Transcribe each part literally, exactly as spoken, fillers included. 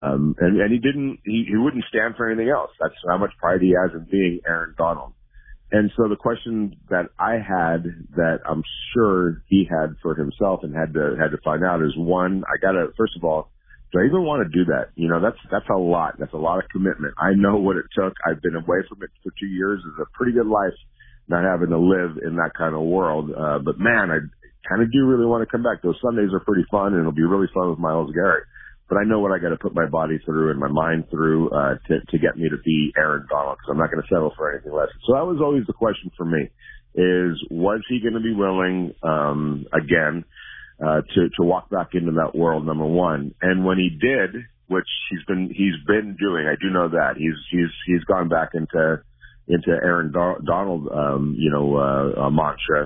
Um, and, and he didn't, he, he wouldn't stand for anything else. That's how much pride he has in being Aaron Donald. And so the question that I had that I'm sure he had for himself and had to, had to find out is, one, I gotta, first of all, do I even want to do that? You know, that's, that's a lot. That's a lot of commitment. I know what it took. I've been away from it for two years. It's a pretty good life not having to live in that kind of world. Uh, but man, I kind of do really want to come back. Those Sundays are pretty fun, and it'll be really fun with Myles Garrett. But I know what I got to put my body through and my mind through uh, to, to get me to be Aaron Donald, because I'm not going to settle for anything less. So that was always the question for me: is was he going to be willing um, again uh, to to walk back into that world? Number one, and when he did, which he's been he's been doing, I do know that he's he's he's gone back into into Aaron Do- Donald, um, you know, uh, uh, mantra.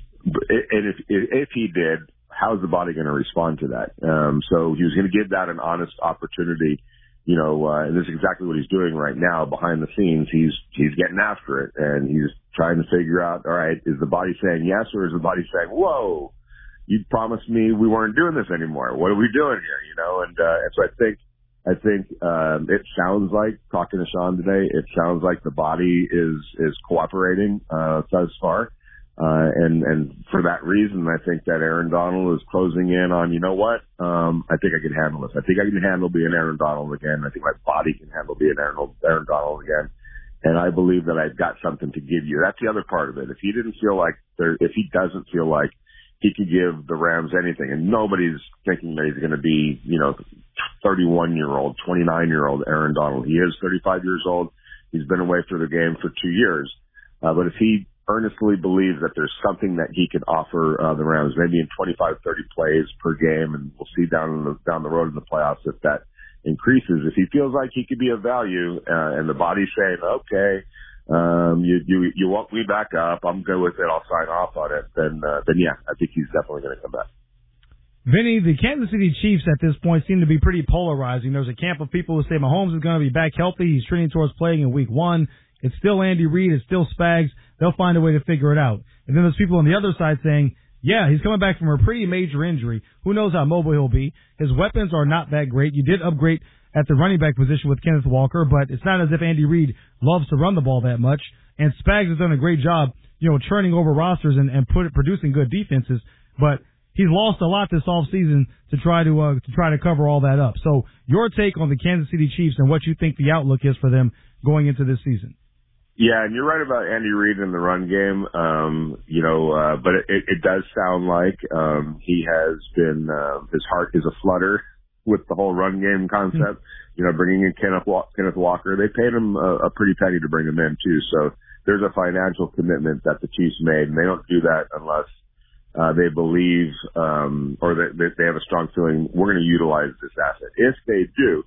And if if he did, how's the body going to respond to that? Um, so he was going to give that an honest opportunity, you know, uh, and this is exactly what he's doing right now behind the scenes. He's, he's getting after it, and he's trying to figure out, all right, is the body saying yes, or is the body saying, whoa, you promised me we weren't doing this anymore. What are we doing here? You know, and, uh, and so I think, I think, um, it sounds like, talking to Sean today, it sounds like the body is, is cooperating, uh, thus far. Uh, and, and for that reason, I think that Aaron Donald is closing in on, you know what, um, I think I can handle this. I think I can handle being Aaron Donald again. I think my body can handle being Aaron, Aaron Donald again. And I believe that I've got something to give you. That's the other part of it. If he didn't feel like there, if he doesn't feel like he could give the Rams anything, and nobody's thinking that he's going to be, you know, thirty-one year old, twenty-nine year old Aaron Donald. He is thirty-five years old. He's been away from the game for two years. Uh, but if he earnestly believes that there's something that he can offer uh, the Rams, maybe in twenty-five, thirty plays per game, and we'll see down in the, down the road in the playoffs if that increases. If he feels like he could be of value, uh, and the body's saying, okay, um, you, you, you want me back up, I'm good with it, I'll sign off on it, then, uh, then yeah, I think he's definitely going to come back. Vinny, the Kansas City Chiefs at this point seem to be pretty polarizing. There's a camp of people who say Mahomes is going to be back healthy. He's trending towards playing in week one. It's still Andy Reid. It's still Spags. They'll find a way to figure it out. And then there's people on the other side saying, yeah, he's coming back from a pretty major injury. Who knows how mobile he'll be. His weapons are not that great. You did upgrade at the running back position with Kenneth Walker, but it's not as if Andy Reid loves to run the ball that much. And Spags has done a great job, you know, churning over rosters and, and put, producing good defenses. But he's lost a lot this offseason to try to uh, to try to cover all that up. So your take on the Kansas City Chiefs and what you think the outlook is for them going into this season. Yeah, and you're right about Andy Reid in the run game. Um, you know, uh, but it, it does sound like um, he has been uh, his heart is a flutter with the whole run game concept. Mm-hmm. You know, bringing in Kenneth, Walk- Kenneth Walker, they paid him a, a pretty penny to bring him in too. So there's a financial commitment that the Chiefs made, and they don't do that unless uh, they believe um, or that they, they have a strong feeling we're going to utilize this asset. If they do,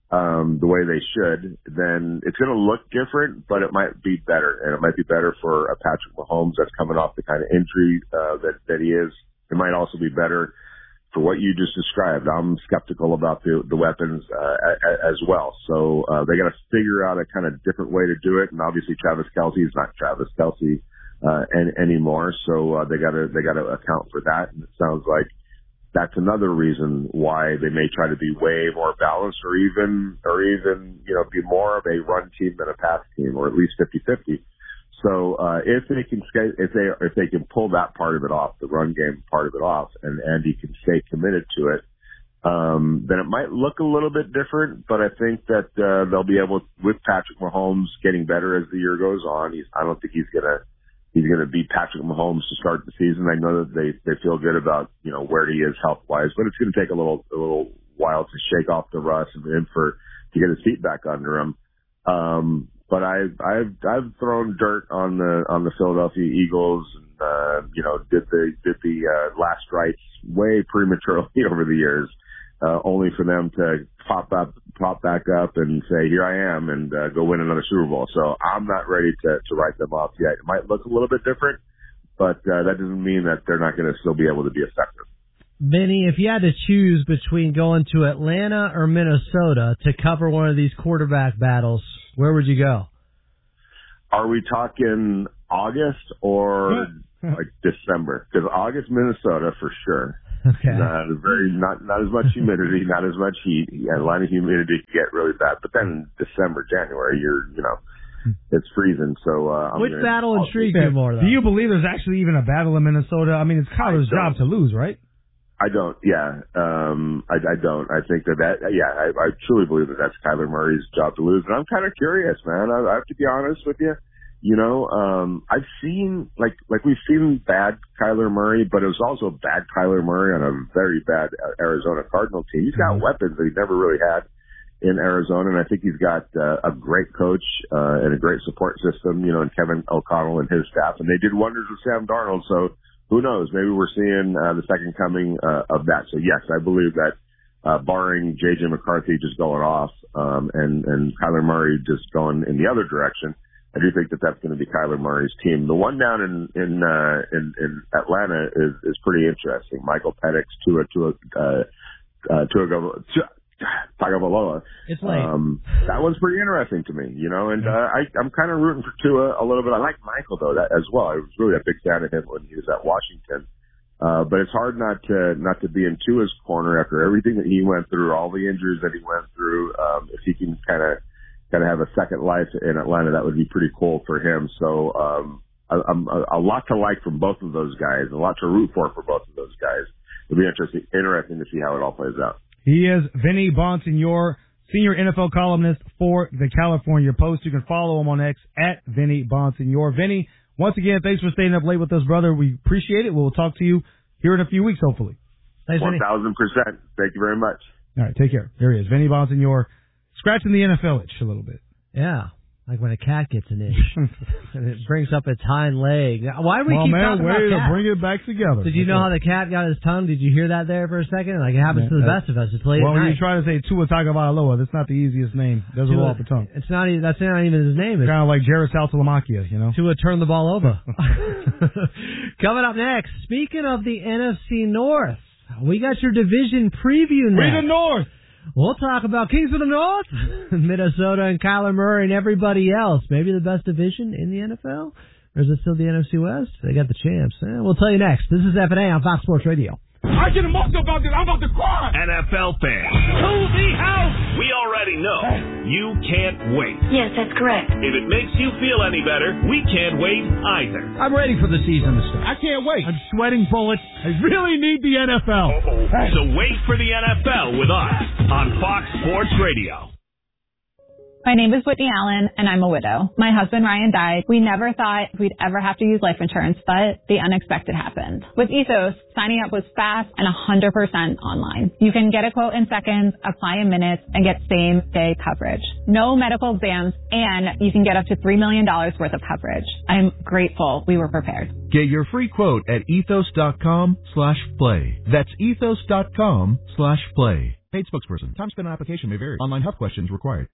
um, the way they should, then it's going to look different, but it might be better. And it might be better for a Patrick Mahomes that's coming off the kind of injury, uh, that, that he is. It might also be better for what you just described. I'm skeptical about the, the weapons, uh, as well. So, uh, they got to figure out a kind of different way to do it. And obviously Travis Kelce is not Travis Kelce, uh, any, anymore. So, uh, they got to, they got to account for that. And it sounds like that's another reason why they may try to be way more balanced, or even, or even, you know, be more of a run team than a pass team, or at least fifty-fifty. So, uh, if they can stay, if they, if they can pull that part of it off, the run game part of it off, and Andy can stay committed to it, um, then it might look a little bit different, but I think that, uh, they'll be able, with Patrick Mahomes getting better as the year goes on, he's, I don't think he's gonna, he's going to beat Patrick Mahomes to start the season. I know that they, they feel good about, you know, where he is health-wise, but it's going to take a little, a little while to shake off the rust and, and for, to get his feet back under him. Um, but I've, I've, I've thrown dirt on the, on the Philadelphia Eagles and, uh, you know, did the, did the, uh, last rites way prematurely over the years, uh, only for them to pop up, pop back up and say, here I am, and uh, go win another Super Bowl. So I'm not ready to, to write them off yet. It might look a little bit different, but uh, that doesn't mean that they're not going to still be able to be effective. Vinny, if you had to choose between going to Atlanta or Minnesota to cover one of these quarterback battles, where would you go? Are we talking August or like December. Because August, Minnesota for sure. Okay. Not very, not not as much humidity, not as much heat. Yeah, a lot of humidity can get really bad. But then December, January, you're, you know, it's freezing. So uh, I'm which gonna, battle intrigues you more, though? Do you believe there's actually even a battle in Minnesota? I mean, it's Kyler's job to lose, right? I don't. Yeah, um, I, I don't. I think that that. Yeah, I, I truly believe that that's Kyler Murray's job to lose. And I'm kind of curious, man. I, I have to be honest with you. You know, um, I've seen like like we've seen bad Kyler Murray, but it was also bad Kyler Murray on a very bad Arizona Cardinal team. He's got mm-hmm. weapons that he never really had in Arizona, and I think he's got uh, a great coach uh, and a great support system. You know, and Kevin O'Connell and his staff, and they did wonders with Sam Darnold. So who knows? Maybe we're seeing uh, the second coming uh, of that. So yes, I believe that. Uh, barring J J McCarthy just going off um, and and Kyler Murray just going in the other direction. I do think that that's going to be Kyler Murray's team. The one down in in uh, in, in Atlanta is is pretty interesting. Michael Penix, Tua Tua uh, uh, Tua Tagovailoa. It's late. Um, that one's pretty interesting to me, you know. And uh, I, I'm kind of rooting for Tua a little bit. I like Michael though that as well. I was really a big fan of him when he was at Washington. Uh, but it's hard not to not to be in Tua's corner after everything that he went through, all the injuries that he went through. Um, if he can kind of kind of have a second life in Atlanta, that would be pretty cool for him. So um, a, a, a lot to like from both of those guys, a lot to root for for both of those guys. It'll be interesting interesting to see how it all plays out. He is Vinny Bonsignore, senior N F L columnist for the California Post. You can follow him on X at Vinny Bonsignore. Vinny, once again, thanks for staying up late with us, brother. We appreciate it. We'll talk to you here in a few weeks, hopefully. Thanks, One thousand percent. Thank you very much. All right, take care. There he is, Vinny Bonsignore. Scratching the N F L itch a little bit. Yeah, like when a cat gets an itch and it brings up its hind leg. Why do we well, keep man, talking about way cats? to bring it back together. Did you That's know it. how the cat got his tongue? Did you hear that there for a second? Like it happens yeah, to the best of us. It's late well, at night. when you try to say Tua Tagovailoa, that's not the easiest name. Doesn't roll off the tongue. It's not. Even, that's not even his name. It's kind of like Jairus Saltalamacchia, you know. Tua turned the ball over. Coming up next, speaking of the N F C North, we got your division preview next. We the North. We'll talk about Kings of the North, Minnesota and Kyler Murray and everybody else. Maybe the best division in the N F L? Or is it still the N F C West? They got the champs. Eh, we'll tell you next. This is F and A on Fox Sports Radio. I get emotional about this. I'm about to cry. N F L fans. To the house. We already know you can't wait. Yes, that's correct. If it makes you feel any better, we can't wait either. I'm ready for the season to start. I can't wait. I'm sweating bullets. I really need the N F L. Hey. So wait for the N F L with us on Fox Sports Radio. My name is Whitney Allen, and I'm a widow. My husband, Ryan, died. We never thought we'd ever have to use life insurance, but the unexpected happened. With Ethos, signing up was fast and one hundred percent online. You can get a quote in seconds, apply in minutes, and get same-day coverage. No medical exams, and you can get up to three million dollars worth of coverage. I'm grateful we were prepared. Get your free quote at ethos.com slash play. That's ethos.com slash play. Paid spokesperson. Time spent on application may vary. Online health questions required.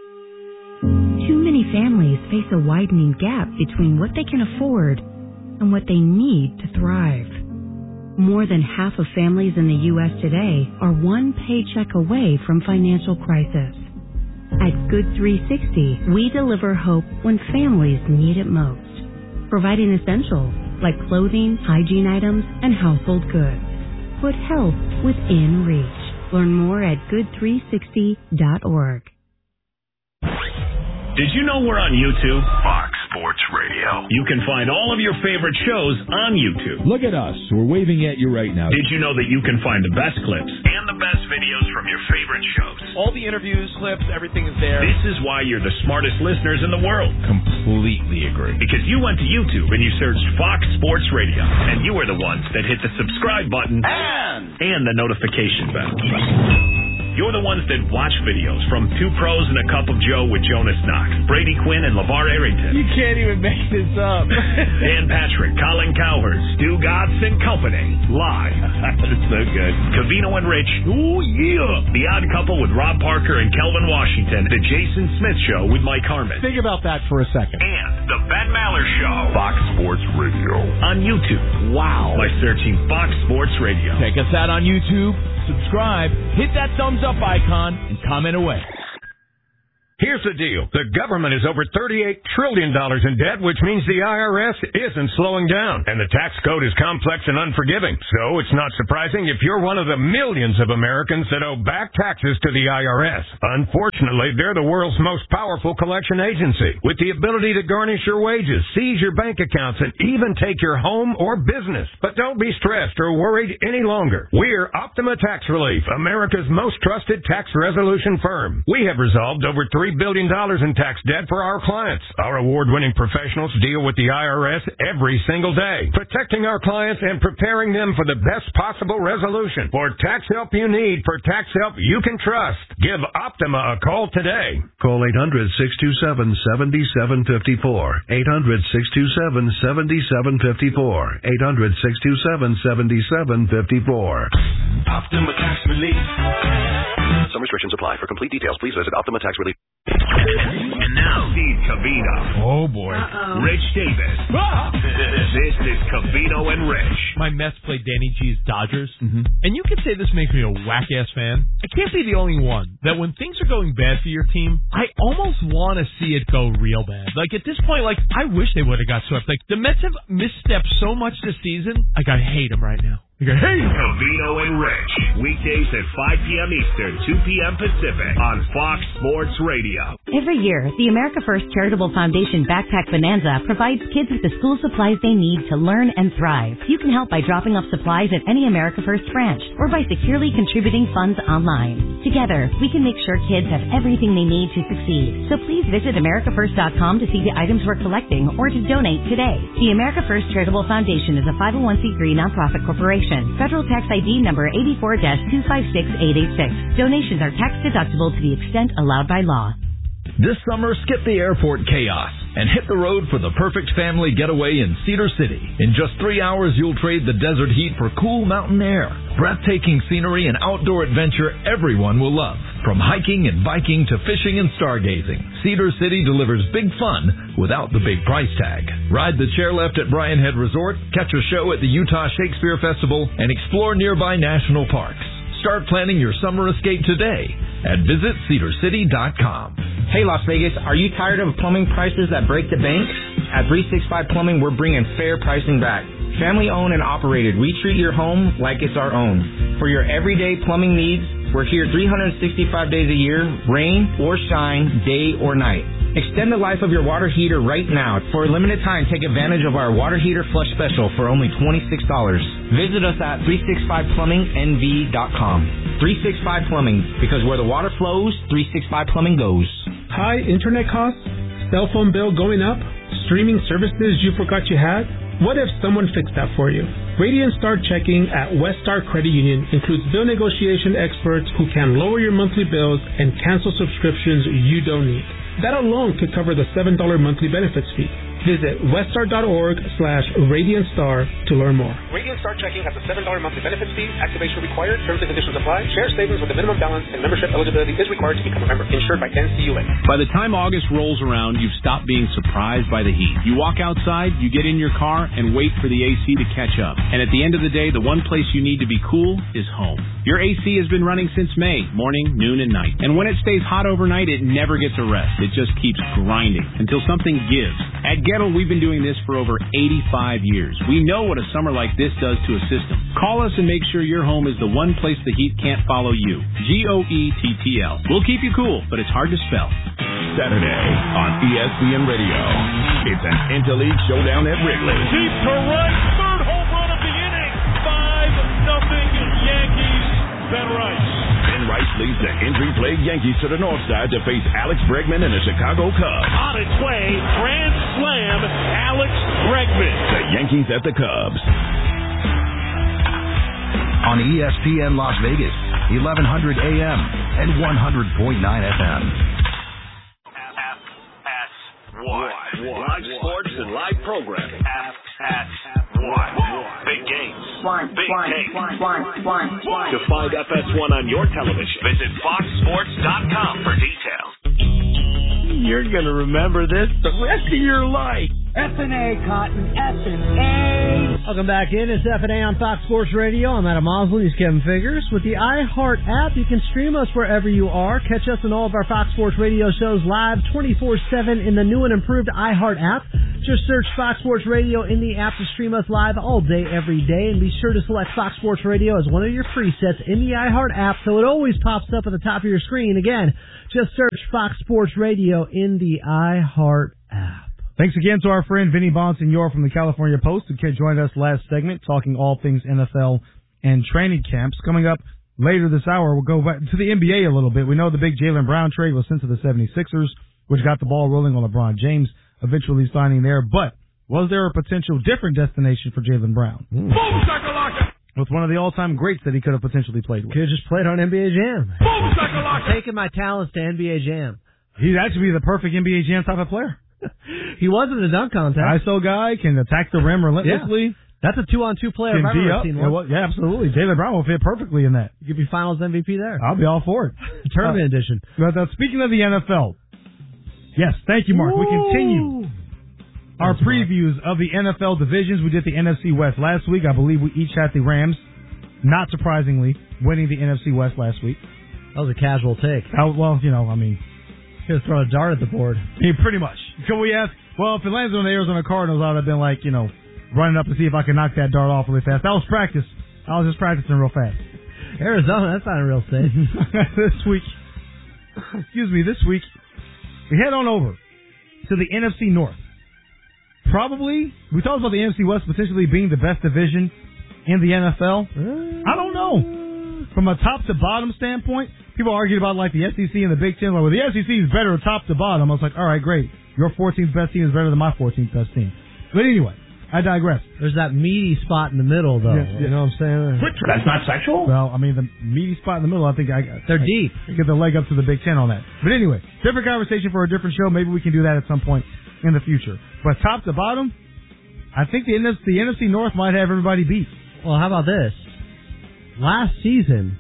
Too many families face a widening gap between what they can afford and what they need to thrive. More than half of families in the U S today are one paycheck away from financial crisis. At Good three sixty, we deliver hope when families need it most, providing essentials like clothing, hygiene items, and household goods. Put health within reach. Learn more at good three sixty dot org. Did you know we're on YouTube? Fox Sports Radio. You can find all of your favorite shows on YouTube. Look at us. We're waving at you right now. Did you know that you can find the best clips and the best videos from your favorite shows? All the interviews, clips, everything is there. This is why you're the smartest listeners in the world. Completely agree. Because you went to YouTube and you searched Fox Sports Radio, and you were the ones that hit the subscribe button and, and the notification bell. You're the ones that watch videos from Two Pros and a Cup of Joe with Jonas Knox, Brady Quinn, and LeVar Arrington. You can't even make this up. Dan Patrick, Colin Cowherd, Stu Gotts and Company. Live. That's so good. Cavino and Rich. Ooh, yeah. The Odd Couple with Rob Parker and Kelvin Washington. The Jason Smith Show with Mike Harmon. Think about that for a second. And The Ben Maller Show. Fox Sports Radio. On YouTube. Wow. By searching Fox Sports Radio. Check us out on YouTube. Subscribe, hit that thumbs up icon, and comment away. Here's the deal. The government is over thirty-eight trillion dollars in debt, which means the I R S isn't slowing down. And the tax code is complex and unforgiving. So it's not surprising if you're one of the millions of Americans that owe back taxes to the I R S. Unfortunately, they're the world's most powerful collection agency, with the ability to garnish your wages, seize your bank accounts, and even take your home or business. But don't be stressed or worried any longer. We're Optima Tax Relief, America's most trusted tax resolution firm. We have resolved over three billion dollars in tax debt for our clients. Our award-winning professionals deal with the I R S every single day, protecting our clients and preparing them for the best possible resolution. For tax help you need, for tax help you can trust, give Optima a call today. Call eight hundred, six two seven, seven seven five four. eight hundred, six two seven, seven seven five four. eight hundred, six two seven, seven seven five four. Optima Tax Relief. Some restrictions apply. For complete details, please visit Optima Tax Relief. And now, Steve Covino. Oh, boy. Uh-oh. Rich Davis. Ah! This is Covino and Rich. My Mets played Danny G's Dodgers, mm-hmm. and you can say this makes me a whack-ass fan. I can't be the only one that when things are going bad for your team, I almost want to see it go real bad. Like, at this point, like, I wish they would have got swept. Like, the Mets have misstepped so much this season, like, I hate them right now. Like, hey, Covino and Rich. Weekdays at five p.m. Eastern, two p.m. Pacific on Fox Sports Radio. Every year, the America First Charitable Foundation Backpack Bonanza provides kids with the school supplies they need to learn and thrive. You can help by dropping off supplies at any America First branch or by securely contributing funds online. Together, we can make sure kids have everything they need to succeed. So please visit America First dot com to see the items we're collecting or to donate today. The America First Charitable Foundation is a five oh one c three nonprofit corporation. Federal tax I D number eight four two five six eight eight six. Donations are tax deductible to the extent allowed by law. This summer, skip the airport chaos and hit the road for the perfect family getaway in Cedar City. In just three hours, you'll trade the desert heat for cool mountain air, breathtaking scenery, and outdoor adventure everyone will love. From hiking and biking to fishing and stargazing, Cedar City delivers big fun without the big price tag. Ride the chairlift at Bryan Head Resort, catch a show at the Utah Shakespeare Festival, and explore nearby national parks. Start planning your summer escape today at visit cedar city dot com. Hey Las Vegas, are you tired of plumbing prices that break the bank? At three sixty-five Plumbing, we're bringing fair pricing back. Family owned and operated, we treat your home like it's our own. For your everyday plumbing needs, we're here three hundred sixty-five days a year, rain or shine, day or night. Extend the life of your water heater right now. For a limited time, take advantage of our water heater flush special for only twenty-six dollars. Visit us at three sixty-five plumbing n v dot com. three sixty-five Plumbing, because where the water flows, three sixty-five Plumbing goes. High internet costs? Cell phone bill going up? Streaming services you forgot you had? What if someone fixed that for you? Radiant Star Checking at Westar Credit Union includes bill negotiation experts who can lower your monthly bills and cancel subscriptions you don't need. That alone could cover the seven dollars monthly benefits fee. Visit westar.org slash Radiant Star to learn more. Radiant Star Checking has a seven dollars monthly benefits fee. Activation required. Terms and conditions apply. Share savings with a minimum balance and membership eligibility is required to become a member. Insured by N C U A. By the time August rolls around, you've stopped being surprised by the heat. You walk outside, you get in your car, and wait for the A C to catch up. And at the end of the day, the one place you need to be cool is home. Your A C has been running since May, morning, noon, and night. And when it stays hot overnight, it never gets a rest. It just keeps grinding until something gives. At Gettle, we've been doing this for over eighty-five years. We know what a summer like this does to a system. Call us and make sure your home is the one place the heat can't follow you. G O E T T L. We'll keep you cool, but it's hard to spell. Saturday on E S P N Radio. It's an Interleague showdown at Wrigley. Deep to right, third home run of the inning. five nothing Yankees. Ben Rice. Ben Rice leads the injury-plagued Yankees to the north side to face Alex Bregman and the Chicago Cubs. On its way, grand slam, Alex Bregman. The Yankees at the Cubs. On E S P N Las Vegas, eleven hundred A M and one hundred point nine F M. Live sports and live programming. F S one. Big games. One, Big one, games. one, one, one, one. To find F S one on your television, visit fox sports dot com for details. You're going to remember this the rest of your life. F and A Cotton, F and A Welcome back in. It's F and A on Fox Sports Radio. I'm Adam Mosley. He's Kevin Figures. With the iHeart app, you can stream us wherever you are. Catch us on all of our Fox Sports Radio shows live twenty-four seven in the new and improved iHeart app. Just search Fox Sports Radio in the app to stream us live all day, every day. And be sure to select Fox Sports Radio as one of your presets in the iHeart app so it always pops up at the top of your screen. Again, just search Fox Sports Radio in the iHeart app. Thanks again to our friend Vinny Bonsignor from the California Post, who joined us last segment talking all things N F L and training camps. Coming up later this hour, we'll go back to the N B A a little bit. We know the big Jaylen Brown trade was sent to the seventy-sixers, which got the ball rolling on LeBron James eventually signing there. But was there a potential different destination for Jaylen Brown? Mm. With one of the all-time greats that he could have potentially played with. Could have just played on N B A Jam. I'm taking my talents to N B A Jam. He'd actually be the perfect N B A Jam type of player. He was in the dunk contest. I S O guy, can attack the rim relentlessly. Yeah. That's a two-on-two player Can I've D ever up. seen Yeah, one. well, yeah, absolutely. Jaylen Brown will fit perfectly in that. You could be Finals M V P there. I'll be all for it. Tournament uh, edition. But uh, speaking of the N F L, yes, thank you, Mark. Woo! We continue our That's previews right. of the N F L divisions. We did the N F C West last week. I believe we each had the Rams, not surprisingly, winning the N F C West last week. That was a casual take. I, well, you know, I mean, just throw a dart at the board. Yeah, pretty much. Can we ask? Well, if it lands on the Arizona Cardinals, I would have been like, you know, running up to see if I could knock that dart off really fast. That was practice. I was just practicing real fast. Arizona, that's not a real state. This week, excuse me, this week, we head on over to the N F C North. Probably, we talked about the N F C West potentially being the best division in the N F L. I don't know. From a top to bottom standpoint, people argued about like the S E C and the Big Ten. Like, well, the S E C is better top to bottom. I was like, all right, great. Your fourteenth best team is better than my fourteenth best team. But anyway, I digress. There's that meaty spot in the middle, though. Yes, yes. You know what I'm saying? That's not sexual? Well, I mean, the meaty spot in the middle, I think I They're I, deep. I get the leg up to the Big Ten on that. But anyway, different conversation for a different show. Maybe we can do that at some point in the future. But top to bottom, I think the N F C, the N F C North might have everybody beat. Well, how about this? Last season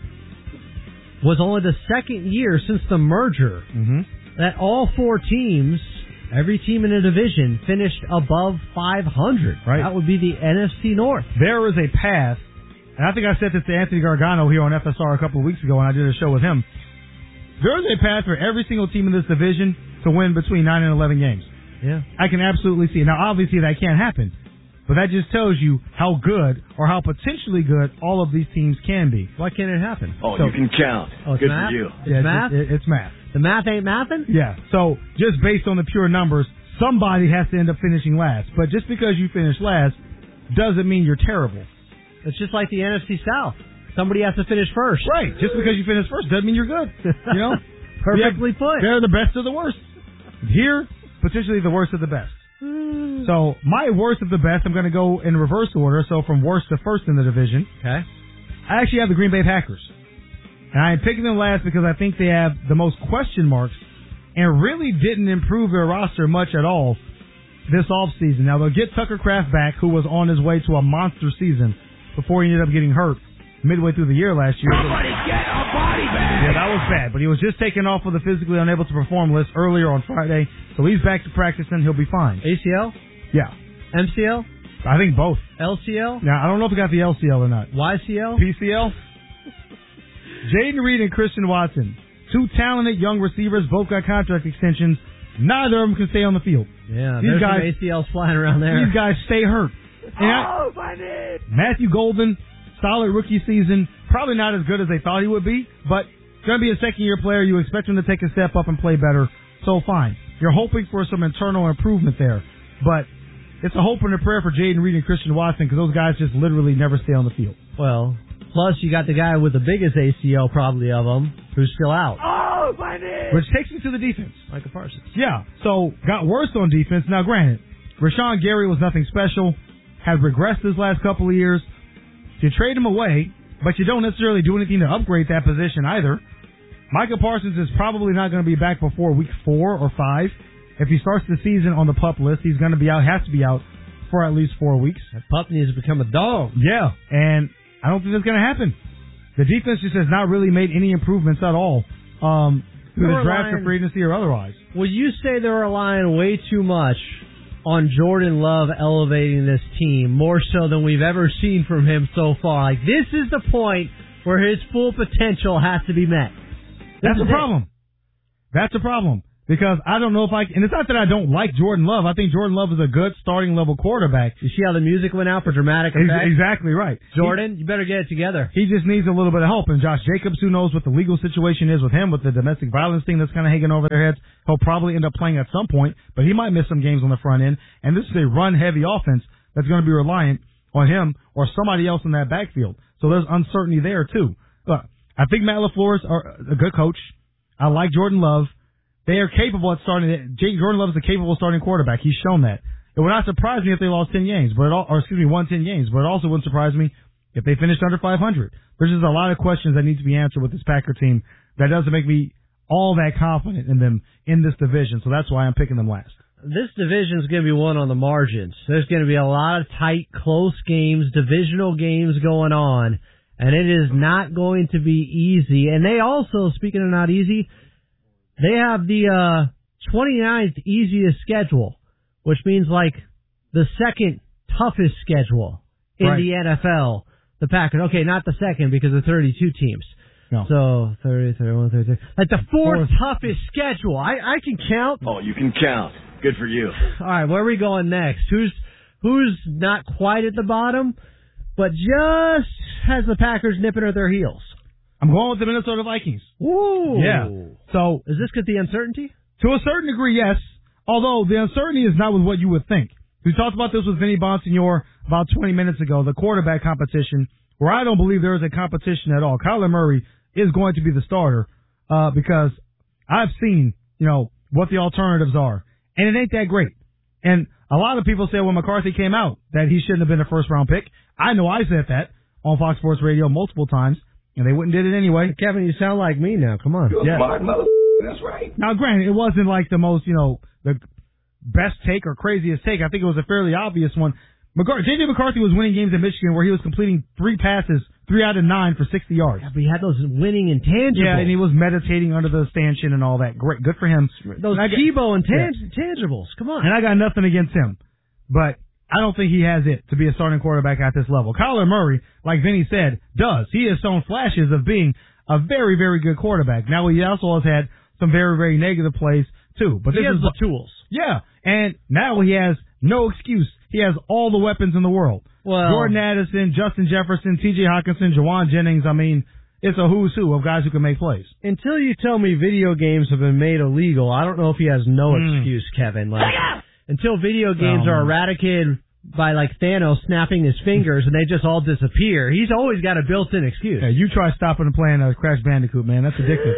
was only the second year since the merger mm-hmm. that all four teams, every team in a division, finished above five hundred. Right. That would be the N F C North. There is a path, and I think I said this to Anthony Gargano here on F S R a couple of weeks ago when I did a show with him. There is a path for every single team in this division to win between nine and eleven games. Yeah. I can absolutely see it. Now, obviously, that can't happen. But that just tells you how good or how potentially good all of these teams can be. Why can't it happen? Oh, so, you can count. Oh, it's good math? for you. It's yeah, math? It's, it's math. The math ain't mathin'? Yeah. So just based on the pure numbers, somebody has to end up finishing last. But just because you finish last doesn't mean you're terrible. It's just like the N F C South. Somebody has to finish first. Right. Just because you finish first doesn't mean you're good. You know? Perfectly yeah, put. They're the best of the worst. Here, potentially the worst of the best. So my worst of the best, I'm going to go in reverse order. So from worst to first in the division. Okay. I actually have the Green Bay Packers. And I am picking them last because I think they have the most question marks and really didn't improve their roster much at all this offseason. Now, they'll get Tucker Kraft back, who was on his way to a monster season before he ended up getting hurt midway through the year last year. Somebody get a body bag! Yeah, that was bad. But he was just taken off of the physically unable to perform list earlier on Friday. So he's back to practicing. He'll be fine. A C L? Yeah. M C L? I think both. L C L? Now, I don't know if he got the L C L or not. Y C L? P C L? Jaden Reed and Christian Watson. Two talented young receivers, both got contract extensions. Neither of them can stay on the field. Yeah, these there's guys, some A C Ls flying around there. These guys stay hurt. And oh, I did! Matthew Golden, solid rookie season. Probably not as good as they thought he would be, but going to be a second-year player. You expect him to take a step up and play better, so fine. You're hoping for some internal improvement there, but it's a hope and a prayer for Jaden Reed and Christian Watson because those guys just literally never stay on the field. Well, plus you got the guy with the biggest A C L probably of them who's still out. Oh, I did! Which takes me to the defense. Micah Parsons. Yeah, so got worse on defense. Now, granted, Rashawn Gary was nothing special, had regressed his last couple of years. You trade him away, but you don't necessarily do anything to upgrade that position either. Micah Parsons is probably not going to be back before week four or five. If he starts the season on the PUP list, he's going to be out, has to be out for at least four weeks. That PUP needs to become a dog. Yeah, and I don't think that's going to happen. The defense just has not really made any improvements at all um, through the draft or free agency or otherwise. Well, you say they're relying way too much on Jordan Love elevating this team more so than we've ever seen from him so far. Like, this is the point where his full potential has to be met. That's the problem. That's the problem. Because I don't know if I... And it's not that I don't like Jordan Love. I think Jordan Love is a good starting-level quarterback. You see how the music went out for dramatic effect? Exactly right. Jordan, he, you better get it together. He just needs a little bit of help. And Josh Jacobs, who knows what the legal situation is with him, with the domestic violence thing that's kind of hanging over their heads, he'll probably end up playing at some point, but he might miss some games on the front end. And this is a run-heavy offense that's going to be reliant on him or somebody else in that backfield. So there's uncertainty there, too. Look, I think Matt LaFleur is a good coach. I like Jordan Love. They are capable at starting. Jake Jordan Love is a capable starting quarterback. He's shown that. It would not surprise me if they lost ten games, but it all, or excuse me, won ten games. But it also wouldn't surprise me if they finished under five hundred. There's just a lot of questions that need to be answered with this Packer team. That doesn't make me all that confident in them in this division. So that's why I'm picking them last. This division is going to be won on the margins. There's going to be a lot of tight, close games, divisional games going on, and it is not going to be easy. And they also, speaking of not easy, they have the uh, twenty-ninth easiest schedule, which means like the second toughest schedule in right. the N F L. The Packers. Okay, not the second because of thirty-two teams. No. So thirty, thirty-one, thirty-two. Like the fourth, fourth toughest schedule. I, I can count. Oh, you can count. Good for you. All right, where are we going next? Who's who's not quite at the bottom, but just has the Packers nipping at their heels? I'm going with the Minnesota Vikings. Ooh. Yeah. So is this because the uncertainty? To a certain degree, yes. Although the uncertainty is not with what you would think. We talked about this with Vinny Bonsignor about twenty minutes ago, the quarterback competition, where I don't believe there is a competition at all. Kyler Murray is going to be the starter uh, because I've seen, you know, what the alternatives are. And it ain't that great. And a lot of people say when McCarthy came out that he shouldn't have been a first-round pick. I know I said that on Fox Sports Radio multiple times. And they wouldn't did it anyway. Kevin, you sound like me now. Come on. You're yeah. smart mother. That's right. Now, granted, it wasn't like the most, you know, the best take or craziest take. I think it was a fairly obvious one. McCarthy, J J McCarthy was winning games in Michigan where he was completing three passes, three out of nine for sixty yards. Yeah, but he had those winning intangibles. Yeah, and he was meditating under the stanchion and all that. Great. Good for him. Those and Tebow got, intangibles. Yeah. Come on. And I got nothing against him. But I don't think he has it to be a starting quarterback at this level. Kyler Murray, like Vinny said, does. He has shown flashes of being a very, very good quarterback. Now, he also has had some very, very negative plays, too. But he this has is the tools. Yeah. And now he has no excuse. He has all the weapons in the world. Well, Jordan Addison, Justin Jefferson, T J Hawkinson, Jawan Jennings. I mean, it's a who's who of guys who can make plays. Until you tell me video games have been made illegal, I don't know if he has no mm. excuse, Kevin. Like, until video games oh, are eradicated by like Thanos snapping his fingers and they just all disappear, he's always got a built-in excuse. Yeah, you try stopping and playing a Crash Bandicoot, man. That's addictive.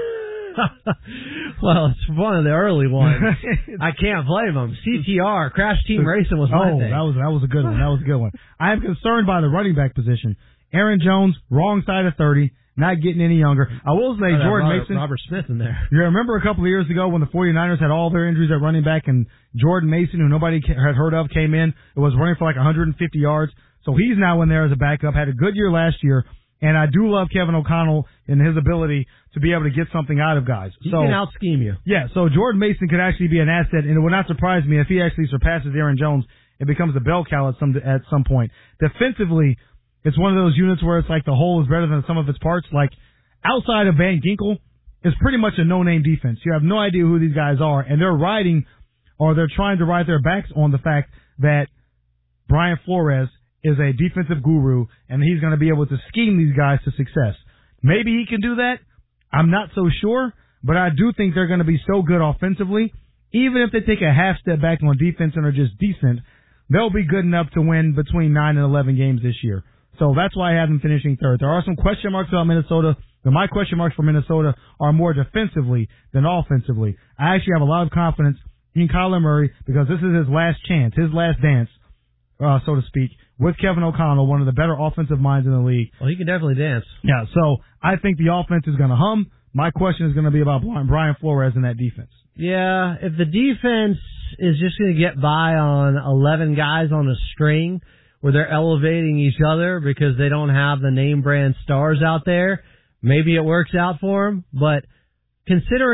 Well, it's one of the early ones. I can't blame him. C T R, Crash Team Racing was my oh, thing. that was that was a good one. That was a good one. I am concerned by the running back position. Aaron Jones, wrong side of thirty, not getting any younger. I will say, oh, Jordan Robert, Mason. Robert Smith in there. You remember a couple of years ago when the 49ers had all their injuries at running back and Jordan Mason, who nobody had heard of, came in. It was running for like one hundred fifty yards. So he's now in there as a backup. Had a good year last year. And I do love Kevin O'Connell and his ability to be able to get something out of guys. He so, can out-scheme you. Yeah, so Jordan Mason could actually be an asset, and it would not surprise me if he actually surpasses Aaron Jones and becomes a bell cow at some at some point. Defensively, it's one of those units where it's like the whole is better than the sum of its parts. Like, outside of Van Ginkel, it's pretty much a no-name defense. You have no idea who these guys are, and they're riding, or they're trying to ride their backs on the fact that Brian Flores is a defensive guru, and he's going to be able to scheme these guys to success. Maybe he can do that. I'm not so sure, but I do think they're going to be so good offensively. Even if they take a half step back on defense and are just decent, they'll be good enough to win between nine and eleven games this year. So that's why I have them finishing third. There are some question marks about Minnesota, but my question marks for Minnesota are more defensively than offensively. I actually have a lot of confidence in Kyler Murray because this is his last chance, his last dance, uh, so to speak, with Kevin O'Connell, one of the better offensive minds in the league. Well, he can definitely dance. Yeah, so I think the offense is going to hum. My question is going to be about Brian Flores and that defense. Yeah, if the defense is just going to get by on eleven guys on a string where they're elevating each other because they don't have the name brand stars out there, maybe it works out for them. But considering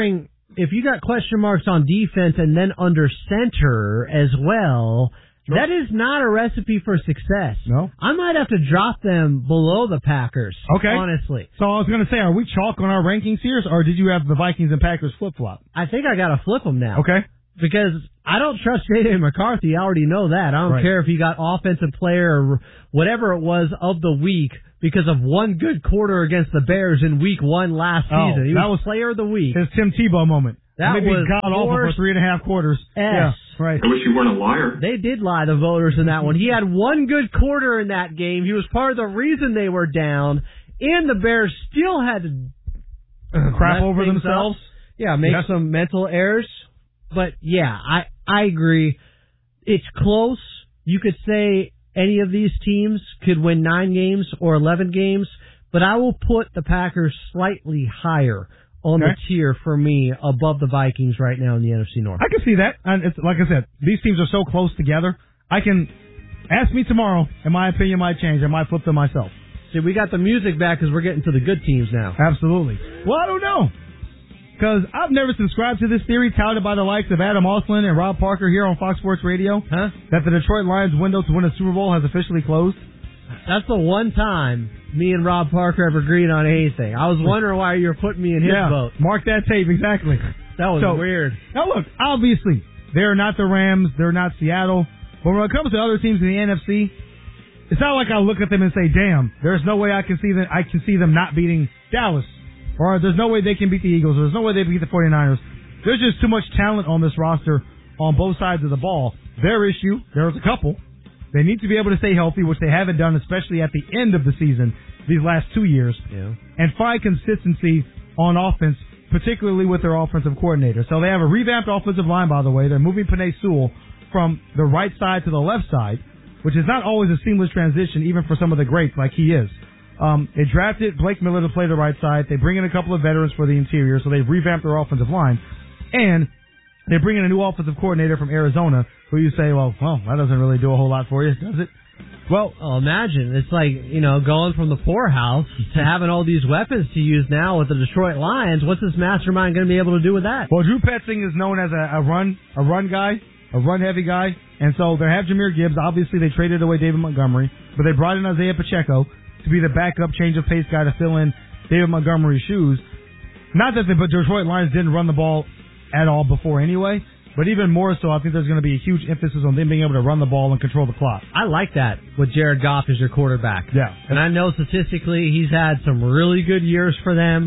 if you got question marks on defense and then under center as well, sure. that is not a recipe for success. No. I might have to drop them below the Packers, okay. honestly. So I was going to say, are we chalk on our rankings here, or did you have the Vikings and Packers flip-flop? I think I got to flip them now. Okay. Because I don't trust J J McCarthy. I already know that. I don't right. care if he got offensive player or whatever it was of the week because of one good quarter against the Bears in week one last oh, season. He that was was player of the week. His Tim Tebow moment. That Maybe was god awful for three and a half quarters. S. Yeah, right. I wish you weren't a liar. They did lie, the voters, in that one. He had one good quarter in that game. He was part of the reason they were down, and the Bears still had to uh, crap over themselves. Up. Yeah, make yeah. some mental errors. But yeah, I I agree. It's close. You could say any of these teams could win nine games or eleven games, but I will put the Packers slightly higher on okay. the tier for me above the Vikings right now in the N F C North. I can see that. And it's like I said, these teams are so close together. I can ask me tomorrow, and my opinion might change. I might flip them myself. See, we got the music back because we're getting to the good teams now. Absolutely. Well, I don't know. Because I've never subscribed to this theory touted by the likes of Adam Osland and Rob Parker here on Fox Sports Radio, huh? that the Detroit Lions' window to win a Super Bowl has officially closed. That's the one time me and Rob Parker have agreed on anything. I was wondering why you were putting me in his yeah, boat. Mark that tape, exactly. That was so, weird. Now look, obviously, they're not the Rams, they're not Seattle, but when it comes to other teams in the N F C, it's not like I look at them and say, damn, there's no way I can see them, I can see them not beating Dallas. Or there's no way they can beat the Eagles. Or there's no way they can beat the 49ers. There's just too much talent on this roster on both sides of the ball. Their issue, there's a couple. They need to be able to stay healthy, which they haven't done, especially at the end of the season these last two years. Yeah. And find consistency on offense, particularly with their offensive coordinator. So they have a revamped offensive line, by the way. They're moving Penei Sewell from the right side to the left side, which is not always a seamless transition, even for some of the greats like he is. Um, they drafted Blake Miller to play the right side. They bring in a couple of veterans for the interior, so they've revamped their offensive line. And they bring in a new offensive coordinator from Arizona, who you say, well, well, that doesn't really do a whole lot for you, does it? Well, oh, imagine. It's like, you know, going from the poorhouse to having all these weapons to use now with the Detroit Lions. What's this mastermind going to be able to do with that? Well, Drew Petzing is known as a, a run a run guy, a run-heavy guy. And so they have Jahmyr Gibbs. Obviously, they traded away David Montgomery, but they brought in Isaiah Pacheco to be the backup change-of-pace guy to fill in David Montgomery's shoes. Not that the Detroit Lions didn't run the ball at all before anyway, but even more so, I think there's going to be a huge emphasis on them being able to run the ball and control the clock. I like that with Jared Goff as your quarterback. Yeah. And I know statistically he's had some really good years for them,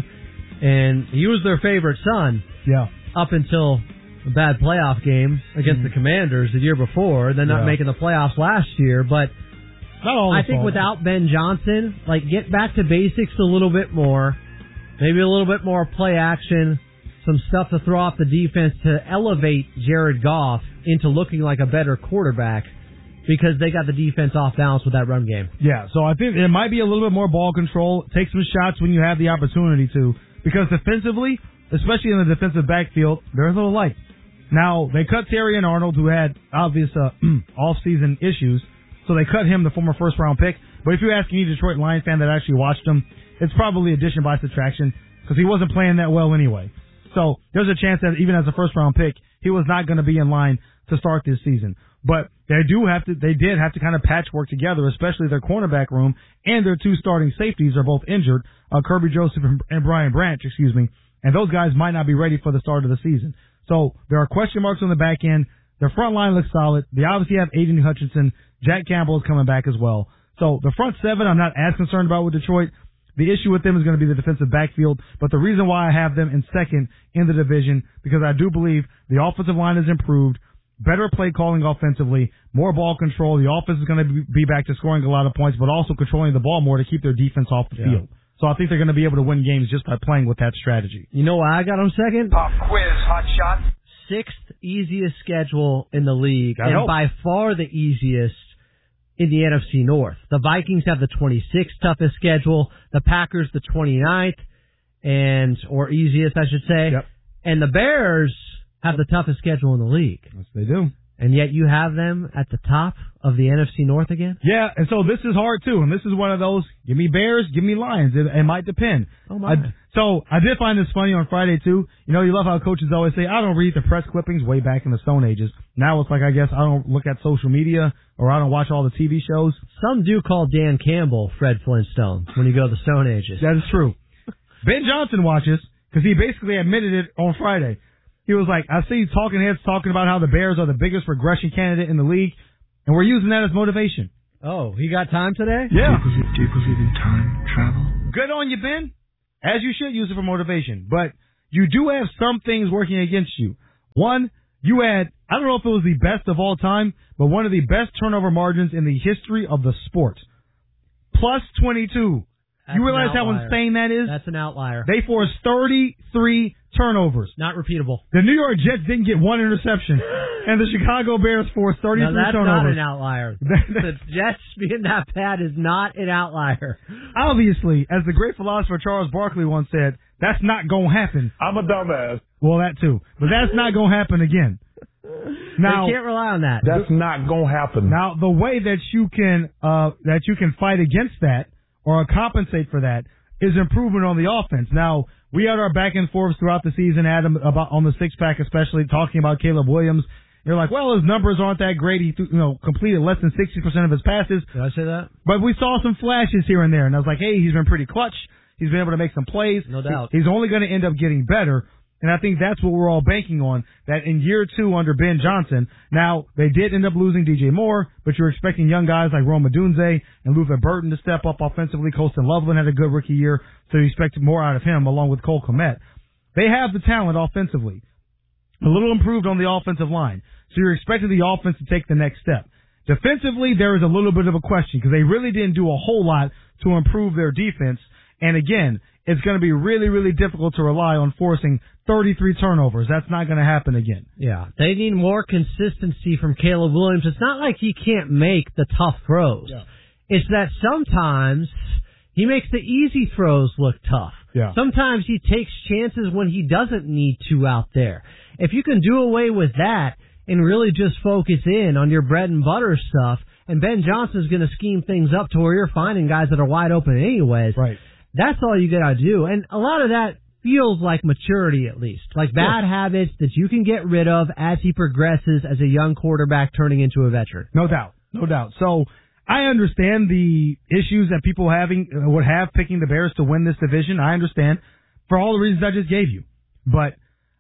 and he was their favorite son. Yeah. Up until a bad playoff game against mm. the Commanders the year before, then not yeah. making the playoffs last year, but Not all I think fault. without Ben Johnson, like, get back to basics a little bit more, maybe a little bit more play action, some stuff to throw off the defense to elevate Jared Goff into looking like a better quarterback because they got the defense off balance with that run game. Yeah, so I think it might be a little bit more ball control. Take some shots when you have the opportunity to, because defensively, especially in the defensive backfield, they're a little light. Now, they cut Terry and Arnold, who had obvious uh, off-season issues, so they cut him, the former first-round pick. But if you ask any Detroit Lions fan that actually watched him, it's probably addition by subtraction because he wasn't playing that well anyway. So there's a chance that even as a first-round pick, he was not going to be in line to start this season. But they do have to, they did have to kind of patchwork together, especially their cornerback room and their two starting safeties are both injured, uh, Kirby Joseph and, and Brian Branch, excuse me, and those guys might not be ready for the start of the season. So there are question marks on the back end. Their front line looks solid. They obviously have Aiden Hutchinson. Jack Campbell is coming back as well. So the front seven, I'm not as concerned about with Detroit. The issue with them is going to be the defensive backfield. But the reason why I have them in second in the division, because I do believe the offensive line has improved, better play calling offensively, more ball control. The offense is going to be back to scoring a lot of points, but also controlling the ball more to keep their defense off the yeah. field. So I think they're going to be able to win games just by playing with that strategy. You know why I got them second? Pop quiz, hot shot. Sixth easiest schedule in the league, that and helps. by far the easiest in the N F C North. The Vikings have the twenty-sixth toughest schedule, the Packers the twenty-ninth, and or easiest, I should say, yep. and the Bears have the toughest schedule in the league. Yes, they do. And yet you have them at the top of the N F C North again? Yeah, and so this is hard too, and this is one of those, give me Bears, give me Lions. It, it might depend. Oh my. I, so I did find this funny on Friday too. You know, you love how coaches always say, I don't read the press clippings way back in the Stone Ages. Now it's like, I guess I don't look at social media or I don't watch all the T V shows. Some do call Dan Campbell Fred Flintstone when you go to the Stone Ages. That is true. Ben Johnson watches because he basically admitted it on Friday. He was like, I see talking heads talking about how the Bears are the biggest regression candidate in the league, and we're using that as motivation. Oh, he got time today? Yeah. Do you believe, do you believe in time travel? Good on you, Ben. As you should use it for motivation. But you do have some things working against you. One, you had, I don't know if it was the best of all time, but one of the best turnover margins in the history of the sport. Plus twenty-two. That's you realize how outlier. insane that is? That's an outlier. They forced thirty-three turnovers. Not repeatable. The New York Jets didn't get one interception, and the Chicago Bears forced thirty-three no, that's turnovers. Not an outlier. The Jets being that bad is not an outlier. Obviously, as the great philosopher Charles Barkley once said, that's not going to happen. I'm a dumbass. Well, that too. But that's not going to happen again. Now, you can't rely on that. That's not going to happen. Now, the way that you can uh, that you can fight against that or compensate for that is improvement on the offense. Now, we had our back and forths throughout the season, Adam, about on the six pack, especially talking about Caleb Williams. You're like, well, his numbers aren't that great. He, you know, completed less than sixty percent of his passes. Did I say that? But we saw some flashes here and there, and I was like, hey, he's been pretty clutch. He's been able to make some plays. No doubt. He's only going to end up getting better. And I think that's what we're all banking on, that in year two under Ben Johnson, now they did end up losing D J Moore, but you're expecting young guys like Rome Odunze and Luther Burton to step up offensively. Colston Loveland had a good rookie year, so you expect more out of him along with Cole Kmet. They have the talent offensively, a little improved on the offensive line, so you're expecting the offense to take the next step. Defensively, there is a little bit of a question because they really didn't do a whole lot to improve their defense. And again, it's going to be really, really difficult to rely on forcing thirty-three turnovers. That's not going to happen again. Yeah, they need more consistency from Caleb Williams. It's not like he can't make the tough throws. Yeah. It's that sometimes he makes the easy throws look tough. Yeah. Sometimes he takes chances when he doesn't need to out there. If you can do away with that and really just focus in on your bread and butter stuff, and Ben Johnson's going to scheme things up to where you're finding guys that are wide open anyways. Right. That's all you got to do. And a lot of that feels like maturity, at least. Like bad Yes. habits that you can get rid of as he progresses as a young quarterback turning into a veteran. No doubt. No doubt. So I understand the issues that people having uh, would have picking the Bears to win this division. I understand for all the reasons I just gave you. But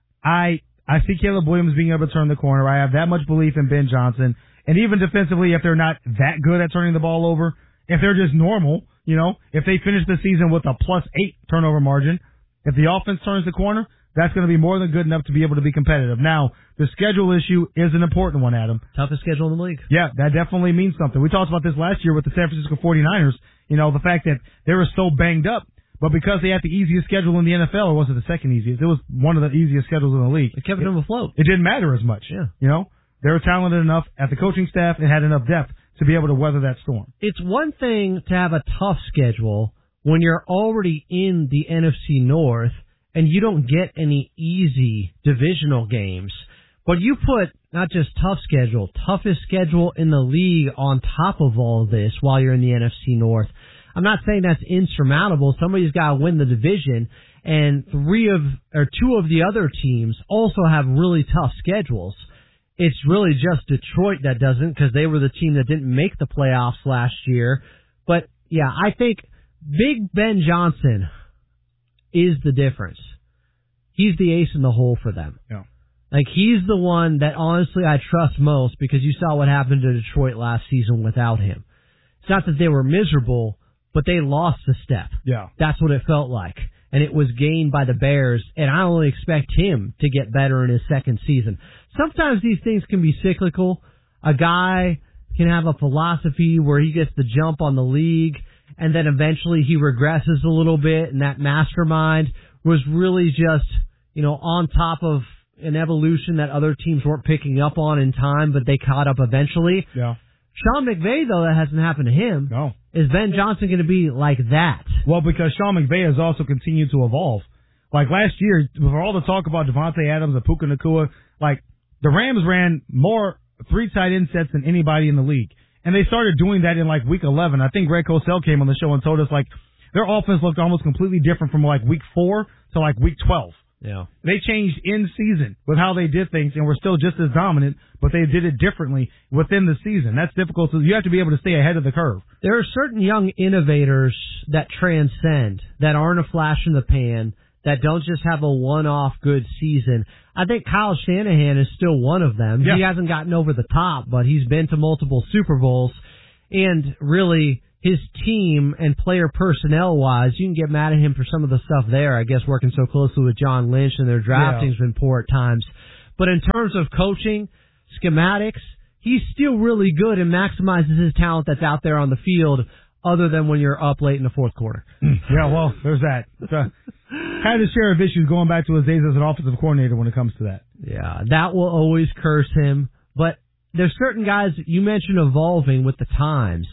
I I see Caleb Williams being able to turn the corner. I have that much belief in Ben Johnson. And even defensively, if they're not that good at turning the ball over, if they're just normal, you know, if they finish the season with a plus eight turnover margin, if the offense turns the corner, that's going to be more than good enough to be able to be competitive. Now, the schedule issue is an important one, Adam. Toughest schedule in the league. Yeah, that definitely means something. We talked about this last year with the San Francisco forty-niners, you know, the fact that they were so banged up, but because they had the easiest schedule in the N F L, or was it the second easiest? It was one of the easiest schedules in the league. It kept them afloat. It didn't matter as much. Yeah. You know, they were talented enough at the coaching staff and had enough depth to be able to weather that storm. It's one thing to have a tough schedule when you're already in the N F C North and you don't get any easy divisional games. But you put not just tough schedule, toughest schedule in the league on top of all of this while you're in the N F C North. I'm not saying that's insurmountable. Somebody's got to win the division, and three of or two of the other teams also have really tough schedules. It's really just Detroit that doesn't because they were the team that didn't make the playoffs last year. But, yeah, I think Big Ben Johnson is the difference. He's the ace in the hole for them. Yeah. Like, he's the one that, honestly, I trust most because you saw what happened to Detroit last season without him. It's not that they were miserable, but they lost a step. Yeah. That's what it felt like. And it was gained by the Bears, and I only expect him to get better in his second season. Sometimes these things can be cyclical. A guy can have a philosophy where he gets the jump on the league, and then eventually he regresses a little bit, and that mastermind was really just, you know, on top of an evolution that other teams weren't picking up on in time, but they caught up eventually. Yeah. Sean McVay, though, that hasn't happened to him. No. Is Ben Johnson going to be like that? Well, because Sean McVay has also continued to evolve. Like last year, for all the talk about Devontae Adams and Puka Nacua, like the Rams ran more three tight end sets than anybody in the league. And they started doing that in like week eleven. I think Greg Cosell came on the show and told us like their offense looked almost completely different from like week four to like week twelve. Yeah. They changed in season with how they did things and were still just as dominant, but they did it differently within the season. That's difficult. So you have to be able to stay ahead of the curve. There are certain young innovators that transcend, that aren't a flash in the pan, that don't just have a one-off good season. I think Kyle Shanahan is still one of them. Yeah. He hasn't gotten over the top, but he's been to multiple Super Bowls. And really, his team and player personnel-wise, you can get mad at him for some of the stuff there, I guess, working so closely with John Lynch and their drafting's yeah. been poor at times. But in terms of coaching, schematics, he's still really good and maximizes his talent that's out there on the field, other than when you're up late in the fourth quarter. Yeah, well, there's that. Uh, had his share of issues going back to his days as an offensive coordinator when it comes to that. Yeah, that will always curse him. But there's certain guys, you mentioned evolving with the times.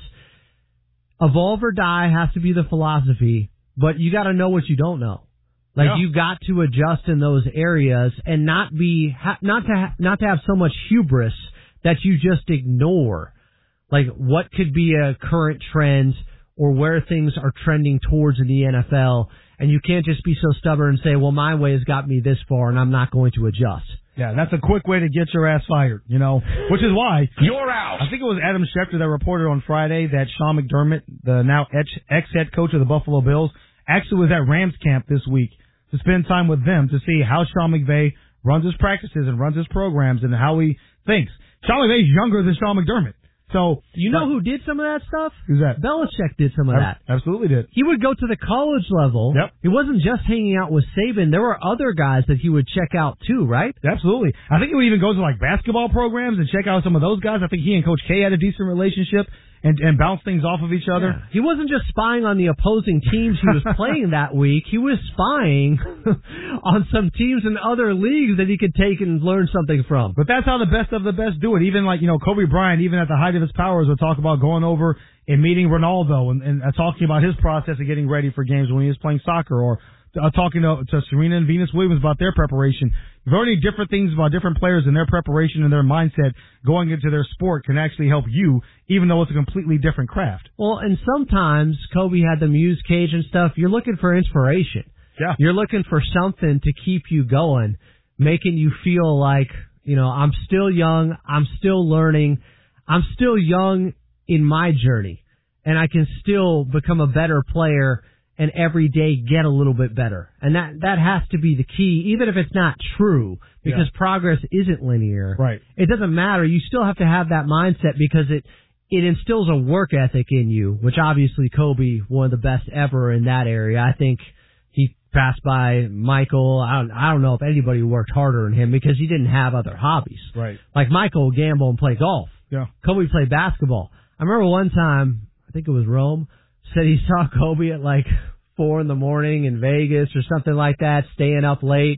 Evolve or die has to be the philosophy, but you got to know what you don't know. Like yeah. you got to adjust in those areas and not be ha, not to ha, not to have so much hubris that you just ignore like what could be a current trend or where things are trending towards in the N F L, and you can't just be so stubborn and say, "Well, my way has got me this far, and I'm not going to adjust." Yeah, that's a quick way to get your ass fired, you know, which is why you're out. I think it was Adam Schefter that reported on Friday that Sean McDermott, the now ex-head coach of the Buffalo Bills, actually was at Rams camp this week to spend time with them to see how Sean McVay runs his practices and runs his programs and how he thinks. Sean McVay's younger than Sean McDermott. So you know who did some of that stuff? Who's that? Belichick did some of that. Absolutely did. He would go to the college level. Yep. He wasn't just hanging out with Saban. There were other guys that he would check out too, right? Absolutely. I think he would even go to like basketball programs and check out some of those guys. I think he and Coach K had a decent relationship and, and bounce things off of each other. Yeah. He wasn't just spying on the opposing teams he was playing that week. He was spying on some teams in other leagues that he could take and learn something from. But that's how the best of the best do it. Even like, you know, Kobe Bryant, even at the height of his powers, would talk about going over and meeting Ronaldo and, and uh, talking about his process of getting ready for games when he was playing soccer, or uh, talking to, to Serena and Venus Williams about their preparation. Learning different things about different players and their preparation and their mindset going into their sport can actually help you, even though it's a completely different craft. Well, and sometimes Kobe had the Muse cage and stuff. You're looking for inspiration. Yeah. You're looking for something to keep you going, making you feel like, you know, I'm still young, I'm still learning, I'm still young in my journey, and I can still become a better player and every day get a little bit better. And that, that has to be the key, even if it's not true, because yeah. progress isn't linear. Right. It doesn't matter. You still have to have that mindset because it, it instills a work ethic in you, which obviously Kobe, one of the best ever in that area. I think he passed by Michael. I don't, I don't know if anybody worked harder than him because he didn't have other hobbies. Right. Like Michael would gamble and play golf. Yeah. Kobe played basketball. I remember one time, I think it was Rome, said he saw Kobe at like four in the morning in Vegas or something like that, staying up late,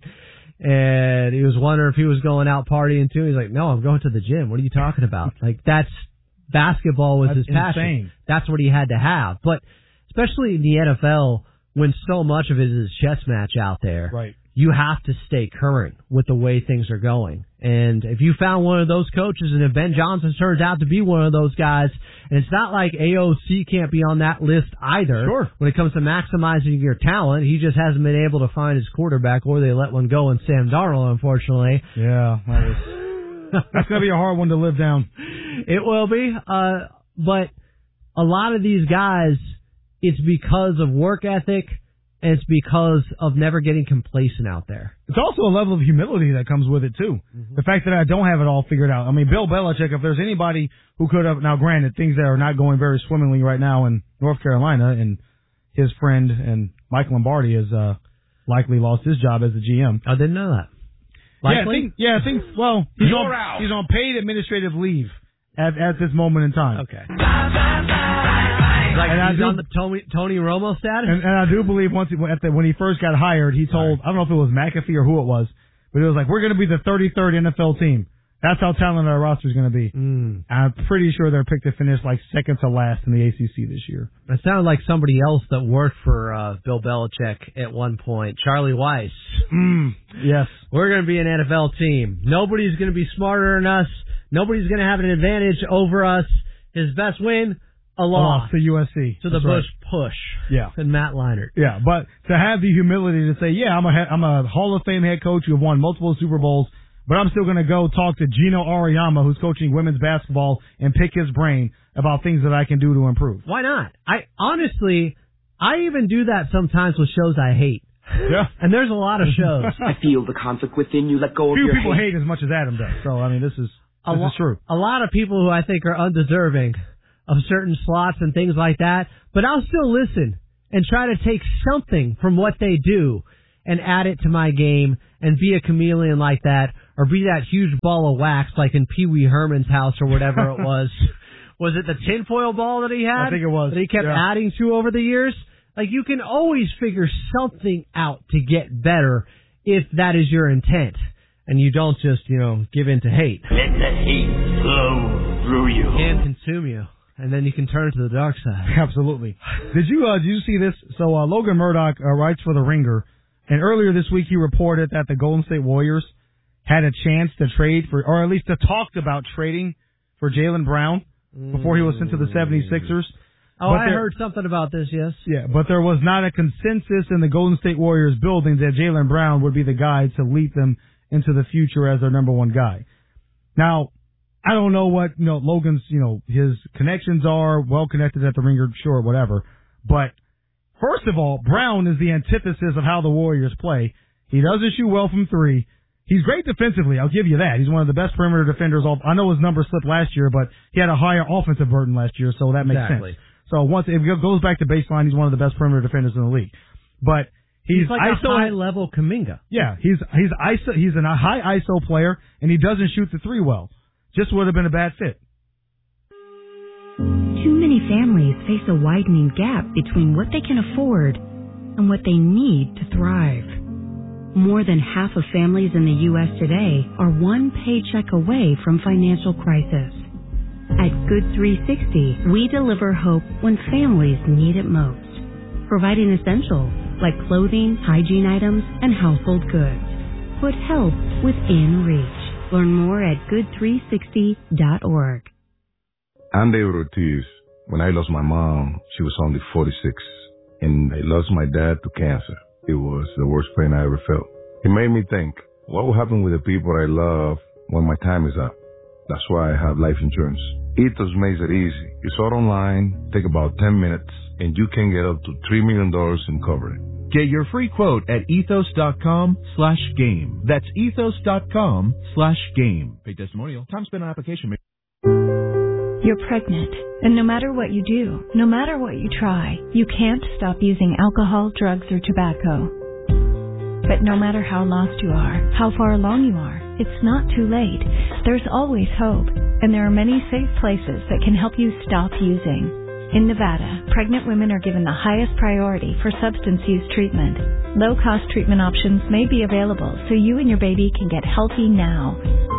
and he was wondering if he was going out partying too. He's like, no, I'm going to the gym. What are you talking about? Like, that's, basketball was that's his passion. Insane. That's what he had to have. But especially in the N F L, when so much of it is chess match out there, right, you have to stay current with the way things are going. And if you found one of those coaches, and if Ben Johnson turns out to be one of those guys, and it's not like A O C can't be on that list either. Sure. When it comes to maximizing your talent, he just hasn't been able to find his quarterback, or they let one go in Sam Darnold, unfortunately. Yeah, that is, that's going to be a hard one to live down. It will be. Uh, but a lot of these guys, it's because of work ethic, and it's because of never getting complacent out there. It's also a level of humility that comes with it, too. Mm-hmm. The fact that I don't have it all figured out. I mean, Bill Belichick, if there's anybody who could have, now granted, things that are not going very swimmingly right now in North Carolina, and his friend and Mike Lombardi has uh, likely lost his job as the G M. I didn't know that. Likely? Yeah, I think, yeah, I think, well, he's You're on, out. he's on paid administrative leave at, at this moment in time. Okay. Like and he's I do, on the Tony, Tony Romo status? And, and I do believe once he, at the, when he first got hired, he told, I don't know if it was McAfee or who it was, but it was like, we're going to be the thirty-third N F L team. That's how talented our roster is going to be. Mm. I'm pretty sure they're picked to finish like second to last in the A C C this year. That sounded like somebody else that worked for uh, Bill Belichick at one point, Charlie Weiss. Mm. Yes. We're going to be an N F L team. Nobody's going to be smarter than us. Nobody's going to have an advantage over us. His best win, a loss loss to U S C. to the That's Bush right. push. Yeah. And Matt Leinart. Yeah, but to have the humility to say, yeah, I'm a he- I'm a Hall of Fame head coach who have won multiple Super Bowls, but I'm still going to go talk to Gino Auriemma, who's coaching women's basketball, and pick his brain about things that I can do to improve. Why not? I honestly, I even do that sometimes with shows I hate. Yeah. And there's a lot of shows. I feel the conflict within you. Let go of Few your people hate. hate as much as Adam does. So, I mean, this is, A, this lo- is true. a lot of people who I think are undeserving of certain slots and things like that, but I'll still listen and try to take something from what they do and add it to my game and be a chameleon like that, or be that huge ball of wax like in Pee Wee Herman's house or whatever it was. Was it the tinfoil ball that he had? I think it was. That he kept Yeah. adding to over the years? Like, you can always figure something out to get better if that is your intent. And you don't just, you know, give in to hate. Let the hate flow through you. It can consume you. And then you can turn to the dark side. Absolutely. Did you uh, did you see this? So uh, Logan Murdoch uh, writes for The Ringer, and earlier this week he reported that the Golden State Warriors had a chance to trade for, or at least to talked about trading for Jaylen Brown before he was sent to the seventy-sixers. Oh, But I there- heard something about this, yes. Yeah, but there was not a consensus in the Golden State Warriors building that Jaylen Brown would be the guy to lead them into the future as their number one guy. Now, I don't know what, you know, Logan's, you know, his connections are, well connected at the Ringer, sure, whatever. But first of all, Brown is the antithesis of how the Warriors play. He doesn't shoot well from three. He's great defensively, I'll give you that. He's one of the best perimeter defenders. All, I know his numbers slipped last year, but he had a higher offensive burden last year, so that makes Exactly. sense. So once it goes back to baseline, he's one of the best perimeter defenders in the league. But he's, He's like I S O, a high-level Kuminga. yeah, he's he's I S O, he's a high I S O player, and he doesn't shoot the three well. Just would have been a bad fit. Too many families face a widening gap between what they can afford and what they need to thrive. More than half of families in the U S today are one paycheck away from financial crisis. At Good three sixty, we deliver hope when families need it most, providing essentials like clothing, hygiene items, and household goods. Put help within reach. Learn more at good three sixty dot org. I'm David Ortiz. When I lost my mom, she was only forty-six, and I lost my dad to cancer. It was the worst pain I ever felt. It made me think, what will happen with the people I love when my time is up? That's why I have life insurance. Ethos makes it easy. You start online, take about ten minutes, and you can get up to three million dollars in coverage. Get your free quote at ethos.com slash game. That's ethos.com slash game. Pay testimonial. Time spent on application. May- You're pregnant, and no matter what you do, no matter what you try, you can't stop using alcohol, drugs, or tobacco. But no matter how lost you are, how far along you are, it's not too late. There's always hope, and there are many safe places that can help you stop using. In Nevada, pregnant women are given the highest priority for substance use treatment. Low-cost treatment options may be available so you and your baby can get healthy now.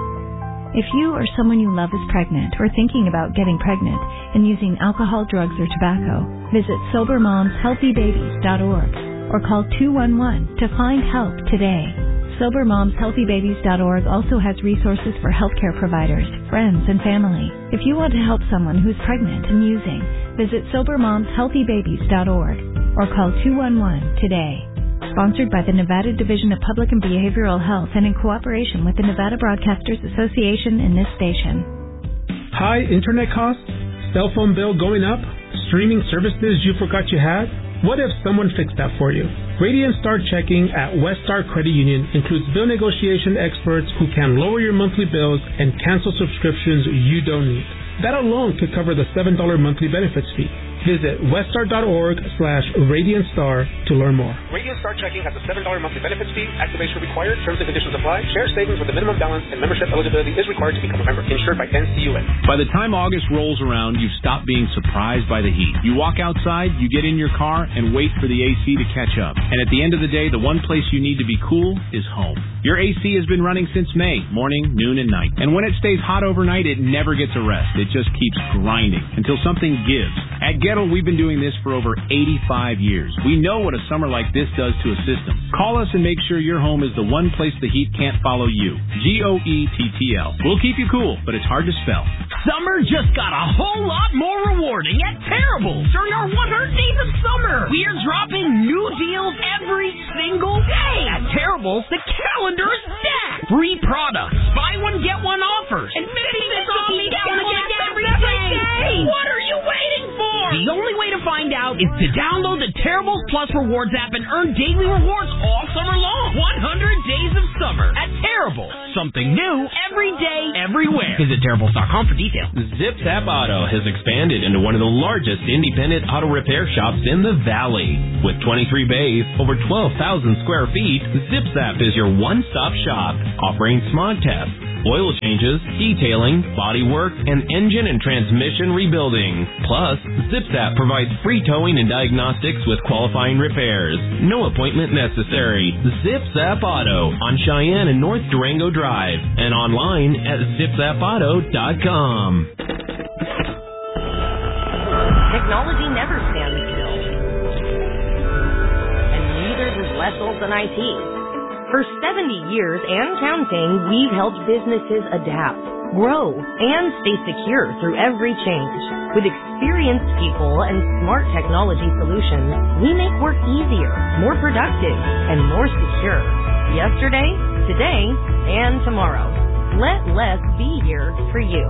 If you or someone you love is pregnant or thinking about getting pregnant and using alcohol, drugs, or tobacco, visit sober moms healthy babies dot org or call two one one to find help today. sober moms healthy babies dot org also has resources for healthcare providers, friends, and family. If you want to help someone who's pregnant and using, visit sober moms healthy babies dot org or call two one one today. Sponsored by the Nevada Division of Public and Behavioral Health and in cooperation with the Nevada Broadcasters Association and this station. High internet costs? Cell phone bill going up? Streaming services you forgot you had? What if someone fixed that for you? Radiant Star Checking at Westar Credit Union includes bill negotiation experts who can lower your monthly bills and cancel subscriptions you don't need. That alone could cover the seven dollars monthly benefits fee. Visit westar.org slash Radiant Star to learn more. Radiant Star Checking has a seven dollars monthly benefits fee. Activation required. Terms and conditions apply. Share savings with a minimum balance and membership eligibility is required to become a member. Insured by N C U A. By the time August rolls around, you've stopped being surprised by the heat. You walk outside, you get in your car, and wait for the A C to catch up. And at the end of the day, the one place you need to be cool is home. Your A C has been running since May, morning, noon, and night. And when it stays hot overnight, it never gets a rest. It just keeps grinding until something gives. At Gettle, we've been doing this for over eighty-five years. We know what a summer like this does to a system. Call us and make sure your home is the one place the heat can't follow you. G O E T T L. We'll keep you cool, but it's hard to spell. Summer just got a whole lot more rewarding at Terrible during our one hundred days of summer. We are dropping new deals every single day. At Terrible, the calendar is stacked. Free products, buy one, get one offers, and fifty cents off me down the gas every day. What are you waiting for? The only way to find out is to download the Terrible Plus Rewards app and earn daily rewards all summer long. one hundred days of summer at Terrible. Something new every day, everywhere. Visit Terribles dot com for details. Zip Zap Auto has expanded into one of the largest independent auto repair shops in the Valley. With twenty-three bays, over twelve thousand square feet, Zip Zap is your one-stop shop, offering smog tests, oil changes, detailing, body work, and engine and transmission rebuilding. Plus, Zip Zap provides free towing and diagnostics with qualifying repairs. No appointment necessary. Zip Zap Auto on Cheyenne and North Durango Drive and online at zip zap auto dot com. Technology never stands still. And neither does less old than I T. For seventy years and counting, we've helped businesses adapt, grow, and stay secure through every change. With experienced people and smart technology solutions, we make work easier, more productive, and more secure. Yesterday, today, and tomorrow. Let less be here for you.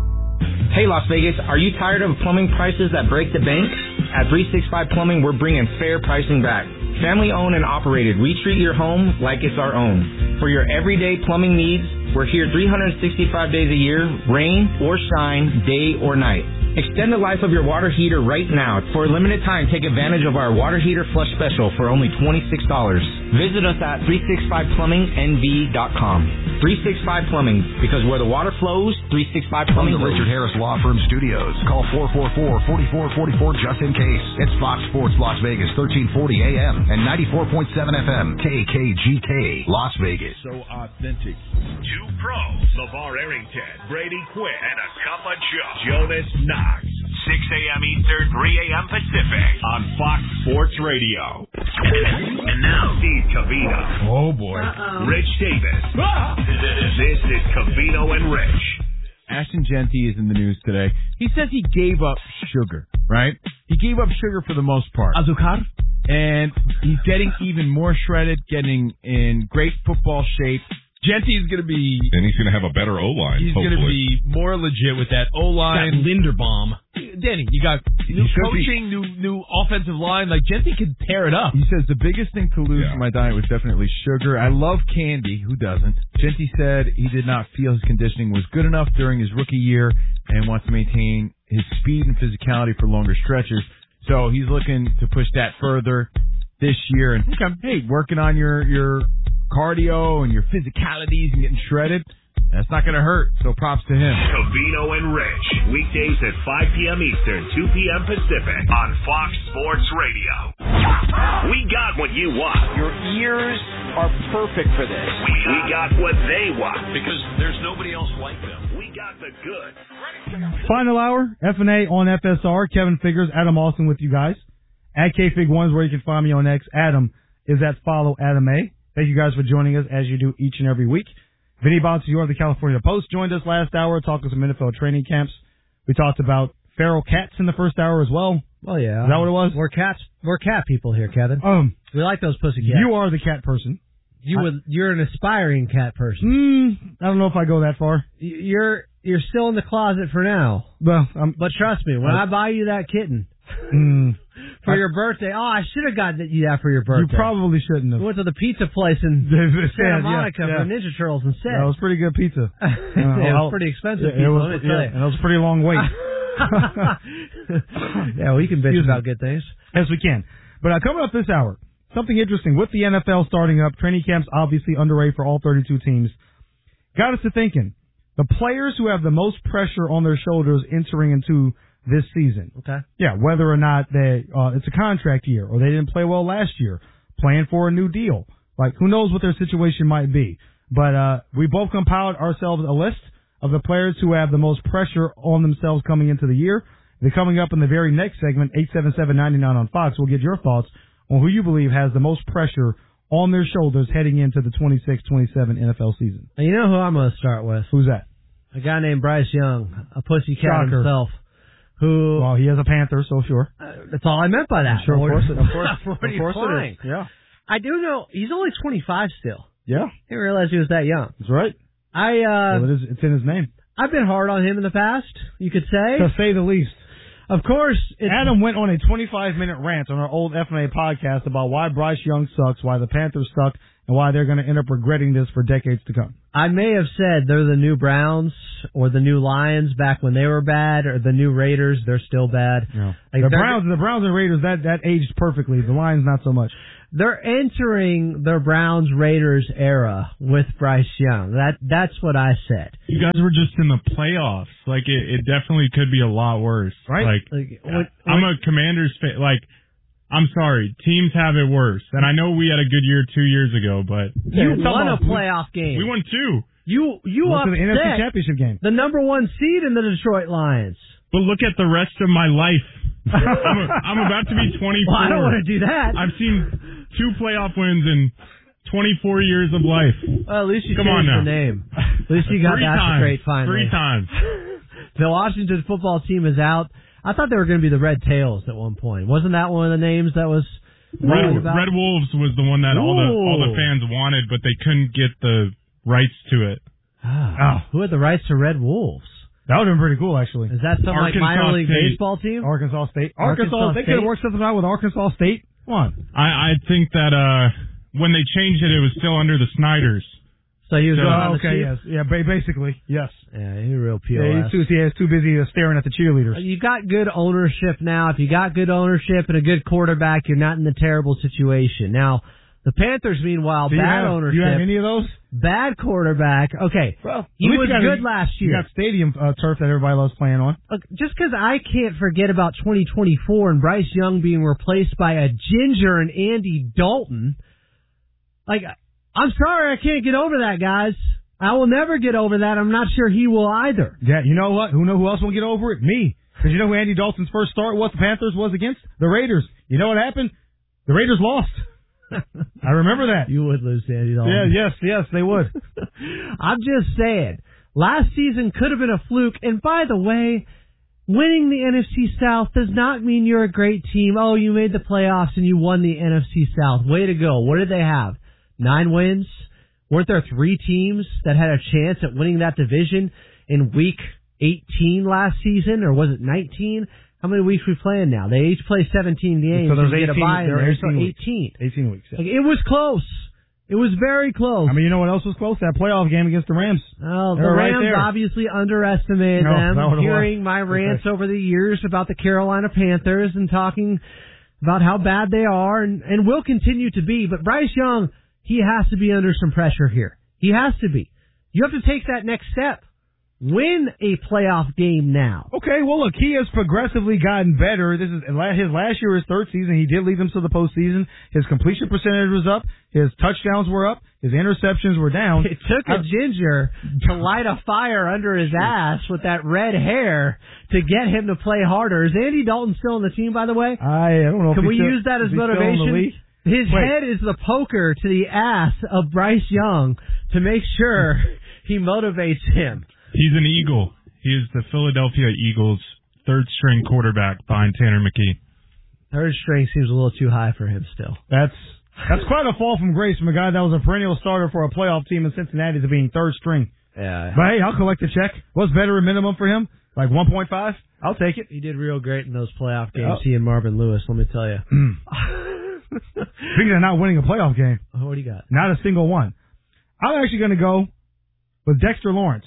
Hey Las Vegas, are you tired of plumbing prices that break the bank? At three sixty-five Plumbing, we're bringing fair pricing back. Family owned and operated, we treat your home like it's our own. For your everyday plumbing needs, we're here three hundred sixty-five days a year, rain or shine, day or night. Extend the life of your water heater right now. For a limited time, take advantage of our water heater flush special for only twenty-six dollars. Visit us at three sixty-five plumbing n v dot com. three sixty-five Plumbing, because where the water flows, three sixty-five Plumbing. From the Richard Harris Law Firm Studios, call four four four, four four four four just in case. It's Fox Sports Las Vegas, thirteen forty A M and ninety-four point seven F M, K K G K, Las Vegas. So authentic. Two pros, LeVar Arrington, Brady Quinn, and a cup of Joe, Jonas Knox. six A M Eastern, three A M Pacific on Fox Sports Radio. And now, Steve Covino. Oh, boy. Uh-oh. Rich Davis. Ah! This is Covino and Rich. Ashton Genty is in the news today. He says he gave up sugar, right? He gave up sugar for the most part. Azucar? And he's getting even more shredded, getting in great football shape. Genty is going to be... And he's going to have a better O-line, He's going to be more legit with that O-line. That Linderbaum. Danny, you got new coaching, he, new new offensive line. Like, Genty could tear it up. He says the biggest thing to lose yeah. from my diet was definitely sugar. I love candy. Who doesn't? Genty said he did not feel his conditioning was good enough during his rookie year and wants to maintain his speed and physicality for longer stretches. So he's looking to push that further this year. And, okay, hey, working on your... your cardio and your physicalities and getting shredded, that's not going to hurt, so props to him. Covino and Rich, weekdays at five P M Eastern, two P M Pacific on Fox Sports Radio. We got what you want. Your ears are perfect for this. We, we got what they want. Because there's nobody else like them. We got the good. Final hour, F and A on F S R. Kevin Figures, Adam Austin with you guys. At K Fig one is where you can find me on X. Adam is at Follow Adam A. Thank you guys for joining us as you do each and every week. Vinny Bonsignore of the California Post joined us last hour talking some N F L training camps. We talked about feral cats in the first hour as well. Oh, yeah. Is that what it was? We're cats. We're cat people here, Kevin. Um, we like those pussy cats. You are the cat person. You I, would. You're an aspiring cat person. Mm, I don't know if I go that far. You're you're still in the closet for now. Well, um, but trust me, when I, I buy you that kitten. Mm, For I, your birthday. Oh, I should have gotten you that for your birthday. You probably shouldn't have. We went to the pizza place in Santa Monica yeah, yeah. for Ninja Turtles instead. That was pretty good pizza. uh, yeah, it was pretty expensive yeah, pizza, it was, let me tell yeah, you. And it was a pretty long wait. Yeah, we can bitch Excuse about me. good things. Yes, we can. But uh, coming up this hour, something interesting. With the N F L starting up, training camps obviously underway for all thirty-two teams. Got us to thinking. The players who have the most pressure on their shoulders entering into this season. Okay. Yeah, whether or not they uh, it's a contract year or they didn't play well last year, playing for a new deal. Like, who knows what their situation might be. But uh, we both compiled ourselves a list of the players who have the most pressure on themselves coming into the year. They're coming up in the very next segment, eight seven seven, nine nine on Fox. We'll get your thoughts on who you believe has the most pressure on their shoulders heading into the twenty-six twenty-seven N F L season. And you know who I'm going to start with? Who's that? A guy named Bryce Young, a pussycat Shocker. himself, who... Well, he is a Panther, so sure. Uh, that's all I meant by that. Sure, of course, it, of course, What of are you course implying? it is. Yeah. I do know he's only twenty-five still. Yeah. I didn't realize he was that young. That's right. I, uh... Well, it is, it's in his name. I've been hard on him in the past, you could say. To say the least. Of course. It's, Adam went on a twenty-five minute rant on our old F M A podcast about why Bryce Young sucks, why the Panthers suck, and why they're going to end up regretting this for decades to come. I may have said they're the new Browns or the new Lions back when they were bad, or the new Raiders, they're still bad. No. Like the they're- Browns, the Browns and Raiders, that, that aged perfectly. The Lions, not so much. They're entering their Browns Raiders era with Bryce Young. That that's what I said. You guys were just in the playoffs. Like it, it definitely could be a lot worse. Right? Like, Like, what- I'm a Commanders fan. Like, I'm sorry, teams have it worse. And I know we had a good year two years ago, but You won a playoff game. we won two. You you Went to the N F C upset Championship game. the number one seed in the Detroit Lions. But look at the rest of my life. I'm, a, I'm about to be twenty-four. Well, I don't want to do that. I've seen two playoff wins in twenty-four years of life. Well, at least you Come changed on now. the name. At least you got Three that times. straight finally. Three times. The Washington football team is out. I thought they were going to be the Red Tails at one point. Wasn't that one of the names that was Red, rolled about? Red Wolves was the one that all the all the Ooh. fans wanted, but they couldn't get the rights to it. Ah, who had the rights to Red Wolves? That would have been pretty cool, actually. Is that some like Arkansas minor league State. baseball team? Arkansas State. Arkansas Arkansas, they could have State? worked something out with Arkansas State. Come on. I, I think that uh when they changed it, it was still under the Snyders. So he was So- going on Oh, the okay, cheap- yes. Yeah, ba- basically, yes. Yeah, he's a real P O S. Yeah, he's too, yeah, he's too busy uh, staring at the cheerleaders. You got good ownership now. If you got good ownership and a good quarterback, you're not in a terrible situation. Now, the Panthers, meanwhile, Do you bad have, ownership. Do you have any of those? Bad quarterback. Okay, Well, he at least was you got good a- last year. You got stadium uh, turf that everybody loves playing on. Look, just because I can't forget about twenty twenty-four and Bryce Young being replaced by a ginger and Andy Dalton, like, I'm sorry, I can't get over that, guys. I will never get over that. I'm not sure he will either. Yeah, you know what? Who know who else won't get over it? Me. Because you know who Andy Dalton's first start was? The Panthers was against the Raiders. You know what happened? The Raiders lost. I remember that. You would lose to Andy Dalton. Yeah, yes, yes, they would. I'm just saying, last season could have been a fluke. And by the way, winning the N F C South does not mean you're a great team. Oh, you made the playoffs and you won the N F C South. Way to go. What did they have? Nine wins? Weren't there three teams that had a chance at winning that division in week eighteen last season? Or was it nineteen? How many weeks we playing now? They each play seventeen games. So there's and get a eighteen, bye in there are there, so eighteen weeks. eighteen. eighteen weeks. Yeah. Like, it was close. It was very close. I mean, you know what else was close? That playoff game against the Rams. Oh, They the were right Rams there. obviously underestimated No, them. not what it was. Hearing my rants over the years about the Carolina Panthers and talking about how bad they are and, and will continue to be. But Bryce Young, he has to be under some pressure here. He has to be. You have to take that next step. Win a playoff game now. Okay, well, look, he has progressively gotten better. This is his last year, his third season. He did lead them to the postseason. His completion percentage was up. His touchdowns were up. His interceptions were down. It took a ginger to light a fire under his ass with that red hair to get him to play harder. Is Andy Dalton still on the team, by the way? I, I don't know. Can if we he's still, use that as is he still in the motivation? league? His Wait. head is the poker to the ass of Bryce Young to make sure he motivates him. He's an Eagle. He is the Philadelphia Eagles' third string quarterback behind Tanner McKee. Third string seems a little too high for him still. That's that's quite a fall from grace from a guy that was a perennial starter for a playoff team in Cincinnati to being third string. Yeah. But hey, I'll collect the check. What's better a minimum for him? Like one point five? I'll take it. He did real great in those playoff games, Oh. he and Marvin Lewis, let me tell you. Speaking of not winning a playoff game, Oh, what do you got? not a single one. I'm actually going to go with Dexter Lawrence.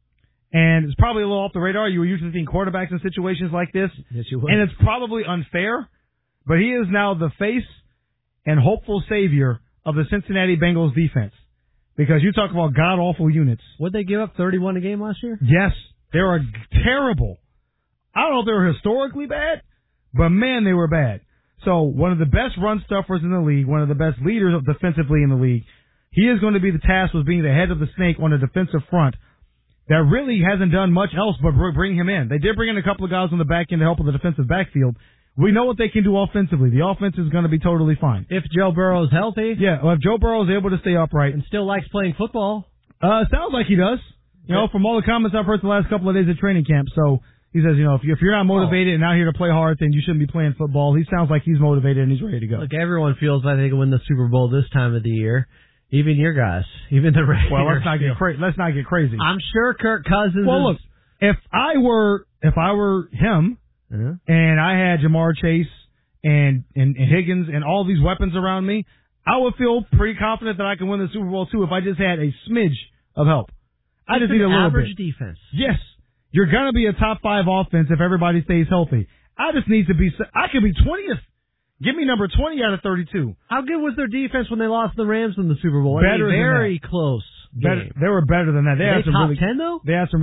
And it's probably a little off the radar. You were usually seeing quarterbacks in situations like this. Yes, you would. And it's probably unfair, but he is now the face and hopeful savior of the Cincinnati Bengals defense. Because you talk about god-awful units. Would they give up thirty-one a game last year? Yes, they are terrible. I don't know if they were historically bad, but man, they were bad. So one of the best run stuffers in the league, one of the best leaders of defensively in the league, he is going to be the task with being the head of the snake on the defensive front. That really hasn't done much else but bring him in. They did bring in a couple of guys on the back end to help with the defensive backfield. We know what they can do offensively. The offense is going to be totally fine. If Joe Burrow's healthy. Yeah, well, if Joe Burrow is able to stay upright. And still likes playing football. Uh, sounds like he does. You know, from all the comments I've heard the last couple of days at training camp. So he says, you know, if, you, if you're not motivated and out here to play hard, then you shouldn't be playing football. He sounds like he's motivated and he's ready to go. Look, everyone feels like they can win the Super Bowl this time of the year. Even your guys, even the Raiders. Well, let's not get cra- let's not get crazy. I'm sure Kirk Cousins. Well, is... look, if I were if I were him uh-huh. and I had Jamar Chase and, and and Higgins and all these weapons around me, I would feel pretty confident that I can win the Super Bowl too if I just had a smidge of help. I just an need a little average bit. defense. Yes, you're gonna be a top five offense if everybody stays healthy. I just need to be. I could be twentieth. Give me number twenty out of thirty-two. How good was their defense when they lost the Rams in the Super Bowl? Better I mean, very than that. close. Better, game. they were better than that. They Are had they some top really, ten though. They had some